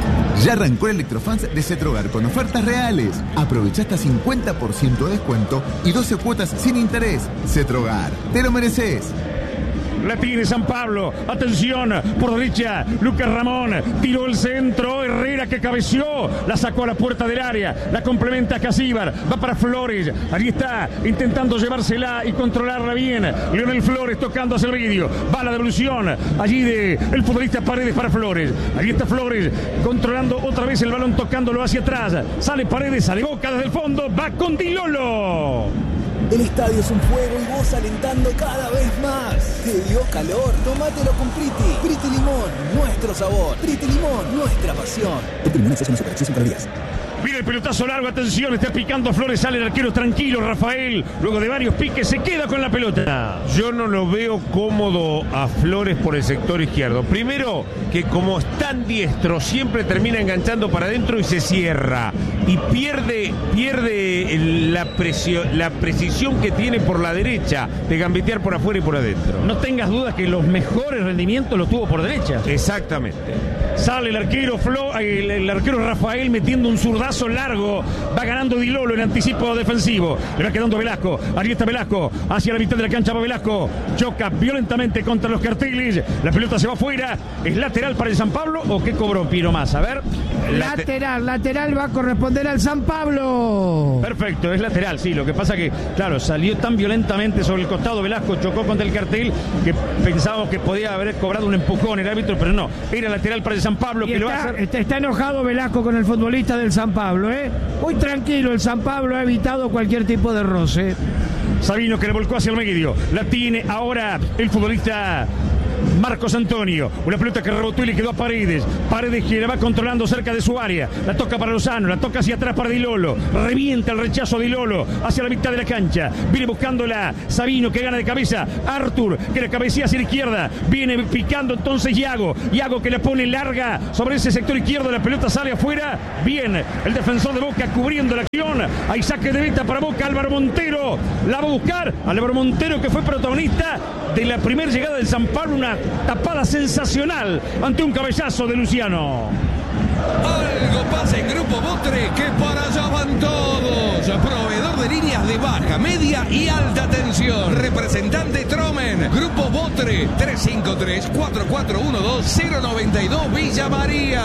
Ya arrancó el Electrofans de Cetrogar con ofertas reales. Aprovecha hasta cincuenta por ciento de descuento y doce cuotas sin interés. Cetrogar, te lo mereces. La tiene San Pablo. Atención, por derecha, Lucas Ramón. Tiró el centro. Herrera que cabeció. La sacó a la puerta del área. La complementa a Casíbar. Va para Flores. Allí está, intentando llevársela y controlarla bien. Leonel Flores tocando hacia el medio. Va la devolución. Allí de el futbolista Paredes para Flores. Allí está Flores controlando otra vez el balón, tocándolo hacia atrás. Sale Paredes, sale Boca desde el fondo. Va con Di Lolo. El estadio es un fuego y vos alentando cada vez más. ¿Te dio calor? Tómatelo con Priti. Priti Limón, nuestro sabor. Priti Limón, nuestra pasión. Priti Limón es una superacción para días. Mira el pelotazo largo, atención, está picando Flores, sale el arquero tranquilo, Rafael, luego de varios piques se queda con la pelota. Yo no lo veo cómodo a Flores por el sector izquierdo. Primero, que como es tan diestro, siempre termina enganchando para adentro y se cierra. Y pierde, pierde la, presión, la precisión que tiene por la derecha de gambetear por afuera y por adentro. No tengas dudas que los mejores rendimientos los tuvo por derecha. Exactamente. Sale el arquero Flo, el, el arquero Rafael metiendo un zurdazo largo. Va ganando Di Lolo en anticipo defensivo. Le va quedando Velasco. Ahí está Velasco. Hacia la mitad de la cancha va Velasco. Choca violentamente contra los carteles. La pelota se va afuera. ¿Es lateral para el San Pablo o qué cobró Piro Massa? A ver. Lateral, lateral va a corresponder al San Pablo. Perfecto, es lateral, sí. Lo que pasa que, claro, salió tan violentamente sobre el costado. Velasco chocó contra el cartel que pensábamos que podía haber cobrado un empujón el árbitro, pero no. Era lateral para el San Pablo que está, lo va a hacer. Está, está enojado Velasco con el futbolista del San Pablo, ¿eh? Muy tranquilo, el San Pablo ha evitado cualquier tipo de roce. Sabino que le volcó hacia el medio. La tiene ahora el futbolista Marcos Antonio. Una pelota que rebotó y le quedó a Paredes. Paredes que la va controlando cerca de su área. La toca para Lozano, la toca hacia atrás para Di Lolo. Revienta el rechazo de Di Lolo hacia la mitad de la cancha. Viene buscándola Sabino que gana de cabeza. Artur que la cabecea hacia la izquierda. Viene picando entonces Iago. Iago que la pone larga sobre ese sector izquierdo. La pelota sale afuera. Bien, el defensor de Boca cubriendo la acción. Hay saque de meta para Boca. Álvaro Montero la va a buscar. Álvaro Montero que fue protagonista de la primera llegada del San Pablo. Una tapada sensacional ante un cabezazo de Luciano. Algo pasa en Grupo Botre que para allá van todos. Proveedor de líneas de baja, media y alta tensión. Representante Tromen. Grupo Botre tres cinco tres, cuatro cuatro uno dos, cero nueve dos Villa María.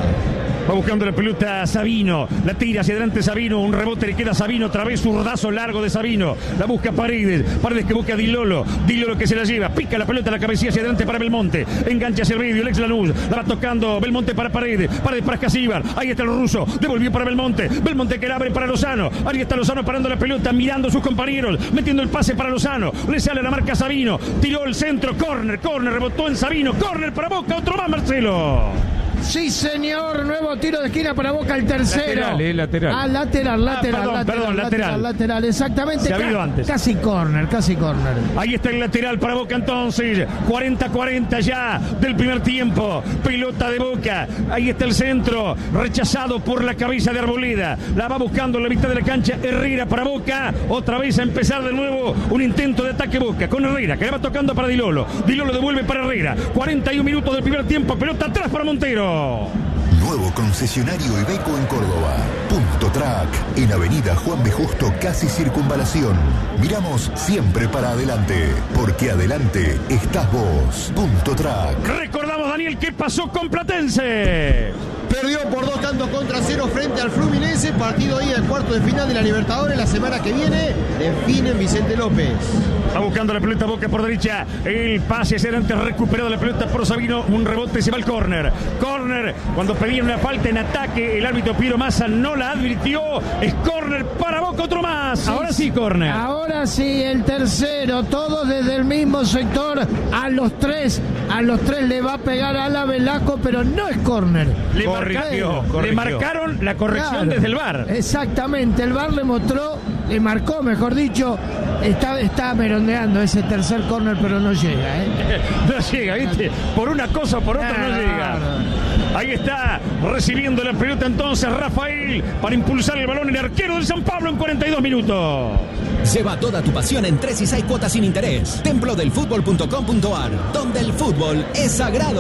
Va buscando la pelota Sabino. La tira hacia adelante Sabino. Un rebote le queda a Sabino. Otra vez zurdazo largo de Sabino. La busca Paredes. Paredes que busca a Di Lolo. Di Lolo que se la lleva. Pica la pelota, la cabecilla hacia adelante para Belmonte. Engancha hacia el medio. Lex Lanús. La va tocando Belmonte para Paredes. Paredes para Escasíbar. Ahí está el ruso. Devolvió para Belmonte. Belmonte que la abre para Lozano. Ahí está Lozano parando la pelota. Mirando a sus compañeros. Metiendo el pase para Lozano. Le sale la marca Sabino. Tiró el centro. Corner. Corner. Rebotó en Sabino. Corner para Boca. Otro más, Marcelo. Sí, señor, nuevo tiro de esquina para Boca, el tercero. Lateral, eh, lateral. Ah, lateral, lateral, ah, perdón, lateral, perdón, lateral, lateral, lateral, exactamente. Se ha habido antes. Casi corner, casi corner. Ahí está el lateral para Boca entonces. cuarenta cuarenta ya del primer tiempo. Pelota de Boca. Ahí está el centro. Rechazado por la cabeza de Arboleda. La va buscando en la mitad de la cancha. Herrera para Boca. Otra vez a empezar de nuevo un intento de ataque Boca con Herrera que le va tocando para Di Lolo. Di Lolo devuelve para Herrera. cuarenta y un minutos del primer tiempo. Pelota atrás para Montero. Nuevo concesionario Iveco en Córdoba. Punto Track, en Avenida Juan B. Justo, casi Circunvalación. Miramos siempre para adelante, porque adelante estás vos. Punto Track. Recordamos, Daniel, qué pasó con Platense. Perdió por dos tantos contra cero frente al Fluminense. Partido ahí del cuarto de final de la Libertadores. La semana que viene define Vicente López. Va buscando la pelota Boca por derecha. El pase hacia adelante recuperado la pelota por Sabino. Un rebote, se va al córner. Córner, cuando pedían una falta en ataque, el árbitro Piro Massa no la advirtió. Es córner para Boca, otro más. Sí, ahora sí, córner. Ahora sí, el tercero. Todos desde el mismo sector. A los tres, a los tres le va a pegar a la Velasco, pero no es córner. Le, corrigió, corrigió. Le marcaron la corrección claro, desde el V A R. Exactamente, el V A R le mostró, le marcó, mejor dicho. Está, está merondeando ese tercer córner, pero no llega, ¿eh? No llega, ¿viste? Por una cosa o por otra no, no llega. No. Ahí está recibiendo la pelota entonces Rafael para impulsar el balón, el arquero del San Pablo en cuarenta y dos minutos. Lleva toda tu pasión en tres y seis cuotas sin interés. templo del fútbol punto com punto ar, donde el fútbol es sagrado.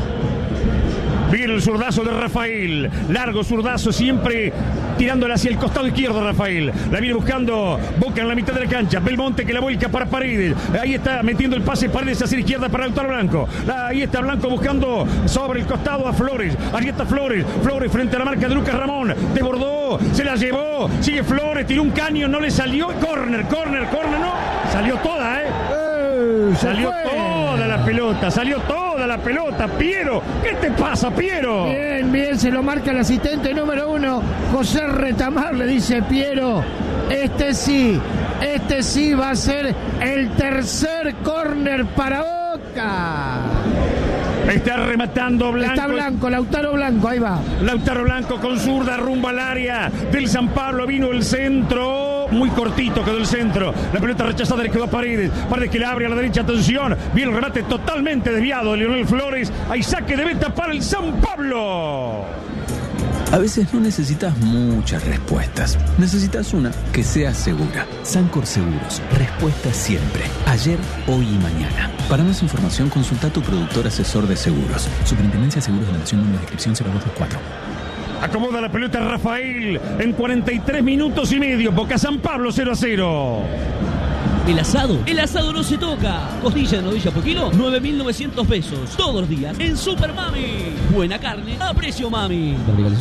Viene el zurdazo de Rafael. Largo zurdazo, siempre tirándole hacia el costado izquierdo Rafael. La viene buscando Boca en la mitad de la cancha. Belmonte que la vuelca para Paredes. Ahí está metiendo el pase Paredes hacia la izquierda para Lautaro Blanco. Ahí está Blanco buscando sobre el costado a Flores. Ahí está Flores. Flores frente a la marca de Lucas Ramón. Desbordó, se la llevó. Sigue Flores, tiró un caño, no le salió. Corner, corner, corner, no. Salió toda, ¿eh? eh salió toda la pelota, salió toda la pelota. Piero, ¿qué te pasa, Piero? Bien, bien, se lo marca el asistente número uno, José Retamar, le dice Piero, este sí, este sí va a ser el tercer córner para Boca. Está rematando Blanco. Está Blanco, Lautaro Blanco, ahí va. Lautaro Blanco con zurda rumbo al área del San Pablo. Vino el centro, muy cortito quedó el centro. La pelota rechazada le quedó a Paredes. Paredes que la abre a la derecha, atención. Viene el remate totalmente desviado de Leonel Flores. Hay saque de meta para el San Pablo. A veces no necesitas muchas respuestas. Necesitas una que sea segura. Sancor Seguros. Respuesta siempre. Ayer, hoy y mañana. Para más información, consulta a tu productor asesor de seguros. Superintendencia de Seguros de la Nación, número de inscripción cero dos dos cuatro. Acomoda la pelota Rafael en cuarenta y tres minutos y medio. Boca San Pablo cero a cero. El asado, el asado no se toca. Costilla de novilla por kilo, nueve mil novecientos pesos. Todos los días en Super Mami. Buena carne a precio mami.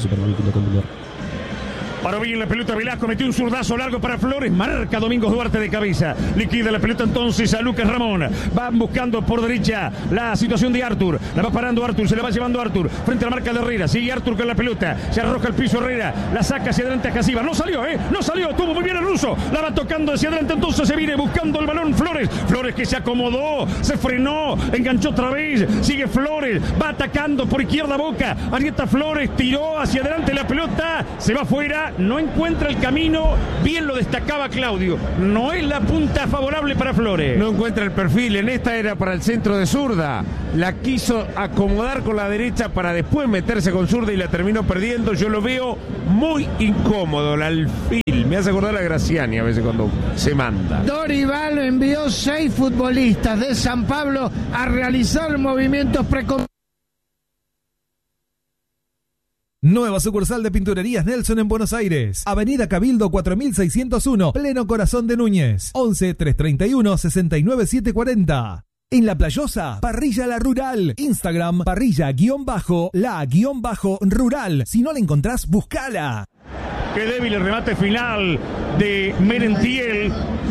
Paró bien la pelota Velasco, metió un zurdazo largo para Flores, marca Domingos Duarte de cabeza, liquida la pelota entonces a Lucas Ramón, van buscando por derecha la situación de Artur, la va parando Artur, se la va llevando Artur, frente a la marca de Herrera, sigue Artur con la pelota, se arroja al piso Herrera, la saca hacia adelante a Casíbar, no salió, eh, no salió, tuvo muy bien el ruso, la va tocando hacia adelante, entonces se viene buscando el balón Flores, Flores que se acomodó, se frenó, enganchó otra vez, sigue Flores, va atacando por izquierda Boca, Arieta Flores tiró hacia adelante la pelota, se va afuera, no encuentra el camino, bien lo destacaba Claudio, no es la punta favorable para Flores. No encuentra el perfil, en esta era para el centro de zurda, la quiso acomodar con la derecha para después meterse con zurda y la terminó perdiendo. Yo lo veo muy incómodo, el alfil, me hace acordar a Graciani a veces cuando se manda. Dorival envió seis futbolistas de San Pablo a realizar movimientos precoces. Nueva sucursal de Pinturerías Nelson en Buenos Aires. Avenida Cabildo cuatro mil seiscientos uno, pleno corazón de Núñez. once, trescientos treinta y uno, sesenta y nueve, setecientos cuarenta. En La Playosa, Parrilla La Rural. Instagram, parrilla-la-rural. Si no la encontrás, buscala. Qué débil el remate final de Merentiel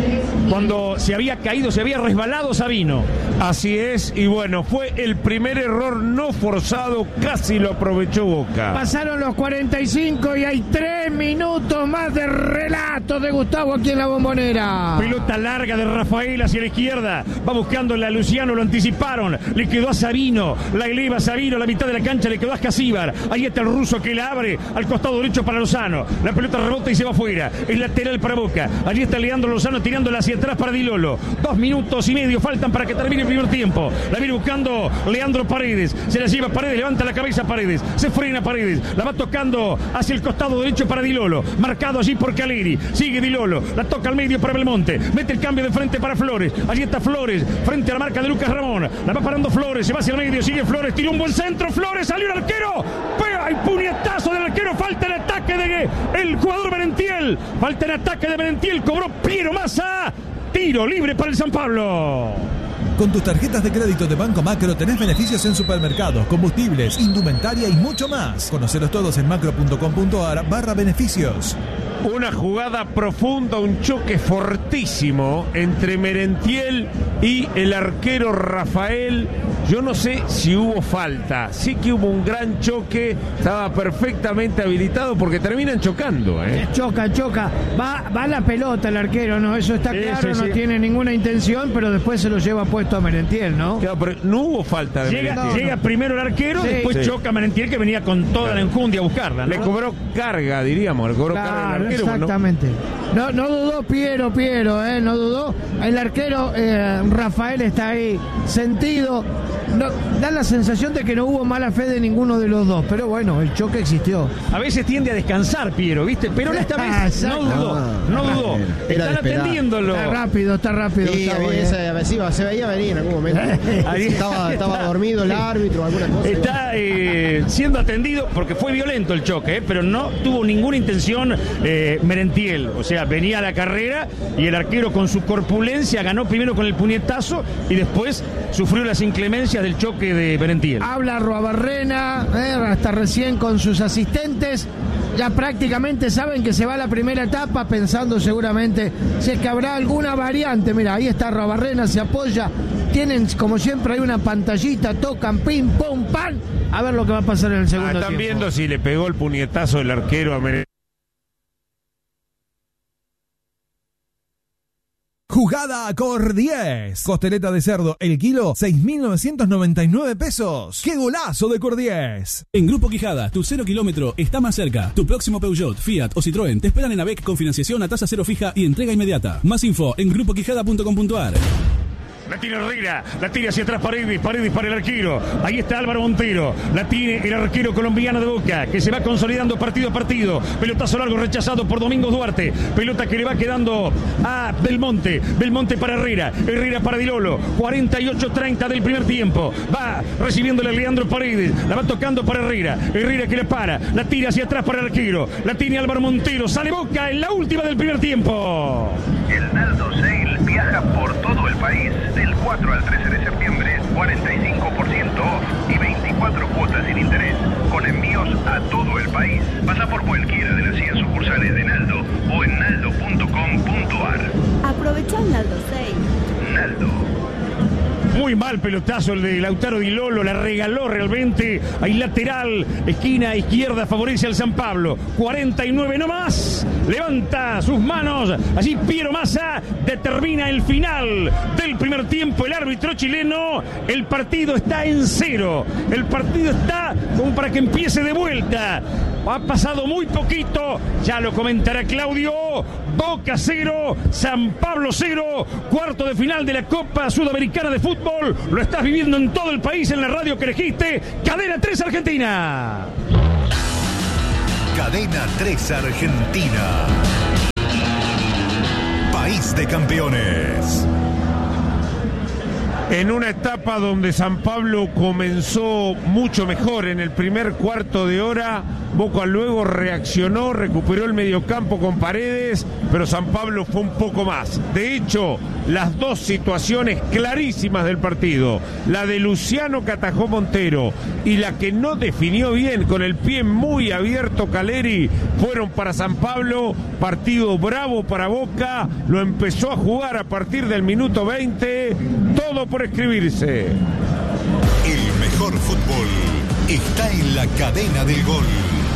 cuando se había caído, se había resbalado Sabino. Así es, y bueno, fue el primer error no forzado, casi lo aprovechó Boca. Pasaron los cuarenta y cinco y hay tres minutos más de relato de Gustavo aquí en la Bombonera. Pelota larga de Rafael hacia la izquierda, va buscando a Luciano, lo anticiparon, le quedó a Sabino, la eleva Sabino a la mitad de la cancha, le quedó a Casíbar, ahí está el ruso que la abre al costado derecho para Lozano, la pelota rebota y se va afuera, es lateral para Boca, allí está Leandro Lozano tirándola hacia atrás para Di Lolo, dos minutos y medio faltan para que termine el primer tiempo, la viene buscando Leandro Paredes, se la lleva Paredes, levanta la cabeza Paredes, se frena Paredes, la va tocando hacia el costado derecho para Di Lolo, marcado allí por Caleri, sigue Di Lolo, la toca al medio para Belmonte, mete el cambio de frente para Flores, allí está Flores, frente a la marca de Lucas Ramón, la va parando Flores, se va hacia el medio, sigue Flores, tiró un buen centro, Flores, salió el arquero, pega el puñetazo del arquero, falta el ataque de el jugador Merentiel, falta el ataque de Merentiel, cobró Piero Massa, tiro libre para el San Pablo. Con tus tarjetas de crédito de Banco Macro tenés beneficios en supermercados, combustibles, indumentaria y mucho más. Conocelos todos en macro.com.ar barra beneficios. Una jugada profunda, un choque fortísimo entre Merentiel y el arquero Rafael. Yo no sé si hubo falta, sí que hubo un gran choque, estaba perfectamente habilitado porque terminan chocando. ¿eh? Choca, choca, va, va la pelota el arquero, ¿no? Eso está claro, sí, sí, no sí. tiene ninguna intención, pero después se lo lleva puesto a Merentiel, ¿no? Claro, pero no hubo falta de llega, Merentiel. Llega primero el arquero, sí, después sí. choca a Merentiel que venía con toda claro. la enjundia a buscarla, ¿no? Le cobró carga, diríamos, le cobró claro, carga al arquero. Exactamente. No, no dudó Piero, Piero, ¿eh? No dudó. El arquero eh, Rafael está ahí sentido. No, da la sensación de que no hubo mala fe de ninguno de los dos, pero bueno, el choque existió. A veces tiende a descansar Piero, ¿viste? Pero esta vez no dudó, no dudó. Están atendiéndolo. Está rápido, está rápido. Sí, está esa, sí, se veía venir en algún momento. estaba, estaba dormido el árbitro, alguna cosa. Está eh, siendo atendido porque fue violento el choque, eh, pero no tuvo ninguna intención eh, Merentiel. O sea, venía a la carrera y el arquero con su corpulencia ganó primero con el puñetazo y después sufrió las inclemencias del choque de Merentiel. Habla Arruabarrena, eh, hasta recién con sus asistentes. Ya prácticamente saben que se va a la primera etapa, pensando seguramente si es que habrá alguna variante. Mira, ahí está Arruabarrena, se apoya. Tienen, como siempre, hay una pantallita, tocan, pim, pum, pan. A ver lo que va a pasar en el segundo ah, están tiempo. Están viendo si le pegó el puñetazo del arquero a Merentiel. Jugada Cor diez. Costeleta de cerdo, el kilo, seis mil novecientos noventa y nueve pesos. ¡Qué golazo de Cor diez! En Grupo Quijada, tu cero kilómetro está más cerca. Tu próximo Peugeot, Fiat o Citroën te esperan en AVEC con financiación a tasa cero fija y entrega inmediata. Más info en grupo quijada punto com punto ar. La tiene Herrera, la tira hacia atrás Paredes, Paredes para el arquero. Ahí está Álvaro Montero, la tiene el arquero colombiano de Boca, que se va consolidando partido a partido. Pelotazo largo rechazado por Domingos Duarte. Pelota que le va quedando a Belmonte. Belmonte para Herrera, Herrera para Di Lolo. cuarenta y ocho treinta del primer tiempo. Va recibiéndole a Leandro Paredes, la va tocando para Herrera. Herrera que le para, la tira hacia atrás para el arquero. La tiene Álvaro Montero, sale Boca en la última del primer tiempo. El Naldo Sale viaja por todo el país del cuatro al trece de septiembre, cuarenta y cinco por ciento off y veinticuatro cuotas sin interés, con envíos a todo el país. Pasa por cualquiera de las cien sucursales de Naldo o en naldo punto com punto ar. Aprovecha el Naldo Sale. Naldo. Muy mal pelotazo el de Lautaro Di Lolo, la regaló realmente. Ahí lateral, esquina izquierda, favorece al San Pablo. cuarenta y nueve no más. Levanta sus manos. Allí Piero Massa determina el final del primer tiempo. El árbitro chileno. El partido está en cero. El partido está como para que empiece de vuelta. Ha pasado muy poquito. Ya lo comentará Claudio. Boca cero, San Pablo cero. Cuarto de final de la Copa Sudamericana de Fútbol. Lo estás viviendo en todo el país en la radio que elegiste. Cadena tres Argentina. Cadena tres Argentina. País de campeones. En una etapa donde San Pablo comenzó mucho mejor en el primer cuarto de hora, Boca luego reaccionó, recuperó el mediocampo con Paredes, pero San Pablo fue un poco más. De hecho, las dos situaciones clarísimas del partido, la de Luciano que atajó Montero y la que no definió bien con el pie muy abierto Caleri, fueron para San Pablo. Partido bravo para Boca, lo empezó a jugar a partir del minuto veinte, todo por escribirse. El mejor fútbol está en la cadena del gol.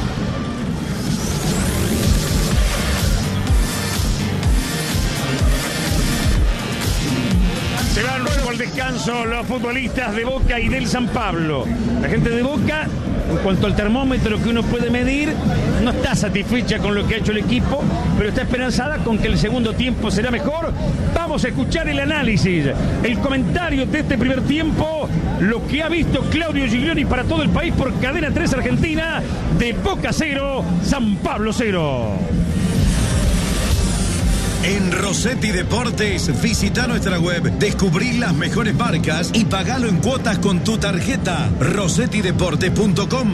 Se van luego al descanso los futbolistas de Boca y del San Pablo. La gente de Boca, en cuanto al termómetro que uno puede medir, no está satisfecha con lo que ha hecho el equipo, pero está esperanzada con que el segundo tiempo será mejor. Vamos a escuchar el análisis, el comentario de este primer tiempo, lo que ha visto Claudio Giglioni para todo el país por Cadena tres Argentina, de Boca cero, San Pablo cero. En Rossetti Deportes, visita nuestra web, descubrí las mejores marcas y pagalo en cuotas con tu tarjeta. rossetti deportes punto com.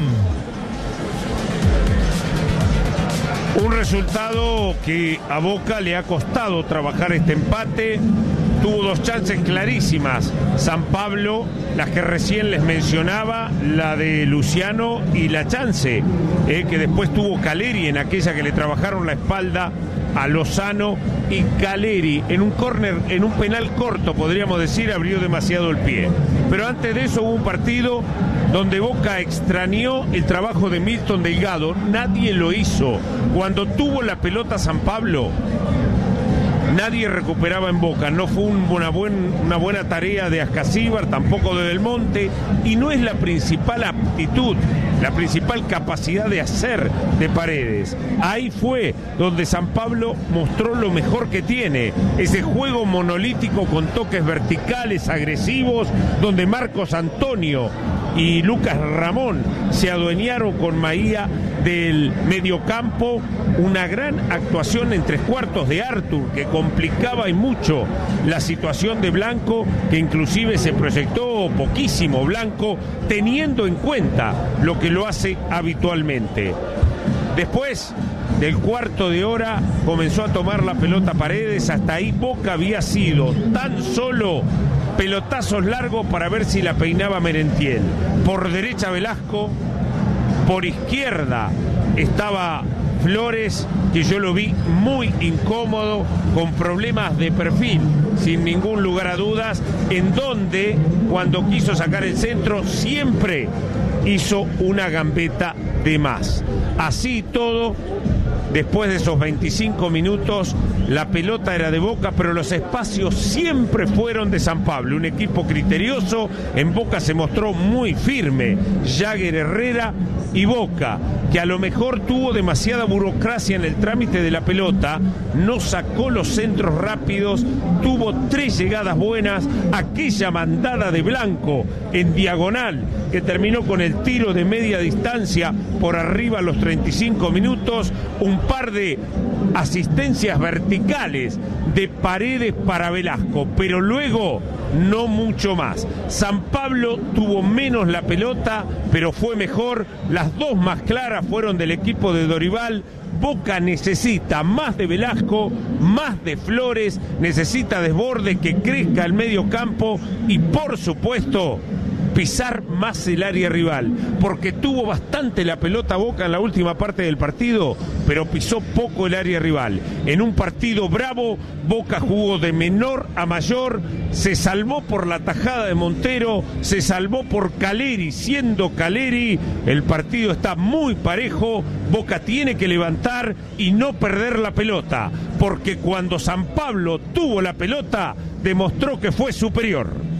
Un resultado que a Boca le ha costado trabajar este empate. Tuvo dos chances clarísimas San Pablo, las que recién les mencionaba, la de Luciano y la chance eh, que después tuvo Caleri en aquella que le trabajaron la espalda a Lozano, y Caleri en un córner, en un penal corto podríamos decir, abrió demasiado el pie. Pero antes de eso hubo un partido donde Boca extrañó el trabajo de Milton Delgado. Nadie lo hizo. Cuando tuvo la pelota San Pablo, nadie recuperaba en Boca. No fue un, una, buen, una buena tarea de Ascasíbar, tampoco de Del Monte, y no es la principal aptitud, la principal capacidad de hacer de Paredes. Ahí fue donde San Pablo mostró lo mejor que tiene, ese juego monolítico con toques verticales, agresivos, donde Marcos Antonio y Lucas Ramón se adueñaron con Maía del mediocampo. Una gran actuación en tres cuartos de Artur, que complicaba y mucho la situación de Blanco, que inclusive se proyectó poquísimo Blanco, teniendo en cuenta lo que lo hace habitualmente. Después del cuarto de hora comenzó a tomar la pelota Paredes. Hasta ahí Boca había sido tan solo pelotazos largos para ver si la peinaba Merentiel. Por derecha Velasco, por izquierda estaba Flores, que yo lo vi muy incómodo, con problemas de perfil, sin ningún lugar a dudas, en donde cuando quiso sacar el centro siempre hizo una gambeta de más. Así todo, después de esos veinticinco minutos, la pelota era de Boca, pero los espacios siempre fueron de San Pablo. Un equipo criterioso. En Boca se mostró muy firme Jagger Herrera, Y Boca, que a lo mejor tuvo demasiada burocracia en el trámite de la pelota, no sacó los centros rápidos, tuvo tres llegadas buenas, aquella mandada de Blanco en diagonal que terminó con el tiro de media distancia por arriba a los treinta y cinco minutos, un par de asistencias verticales de Paredes para Velasco, pero luego no mucho más. San Pablo tuvo menos la pelota, pero fue mejor. Las dos más claras fueron del equipo de Dorival. Boca necesita más de Velasco, más de Flores, necesita desborde, que crezca el medio campo y, por supuesto, pisar más el área rival, porque tuvo bastante la pelota Boca en la última parte del partido, pero pisó poco el área rival. En un partido bravo, Boca jugó de menor a mayor, se salvó por la tajada de Montero, se salvó por Caleri, siendo Caleri, el partido está muy parejo. Boca tiene que levantar y no perder la pelota, porque cuando San Pablo tuvo la pelota, demostró que fue superior.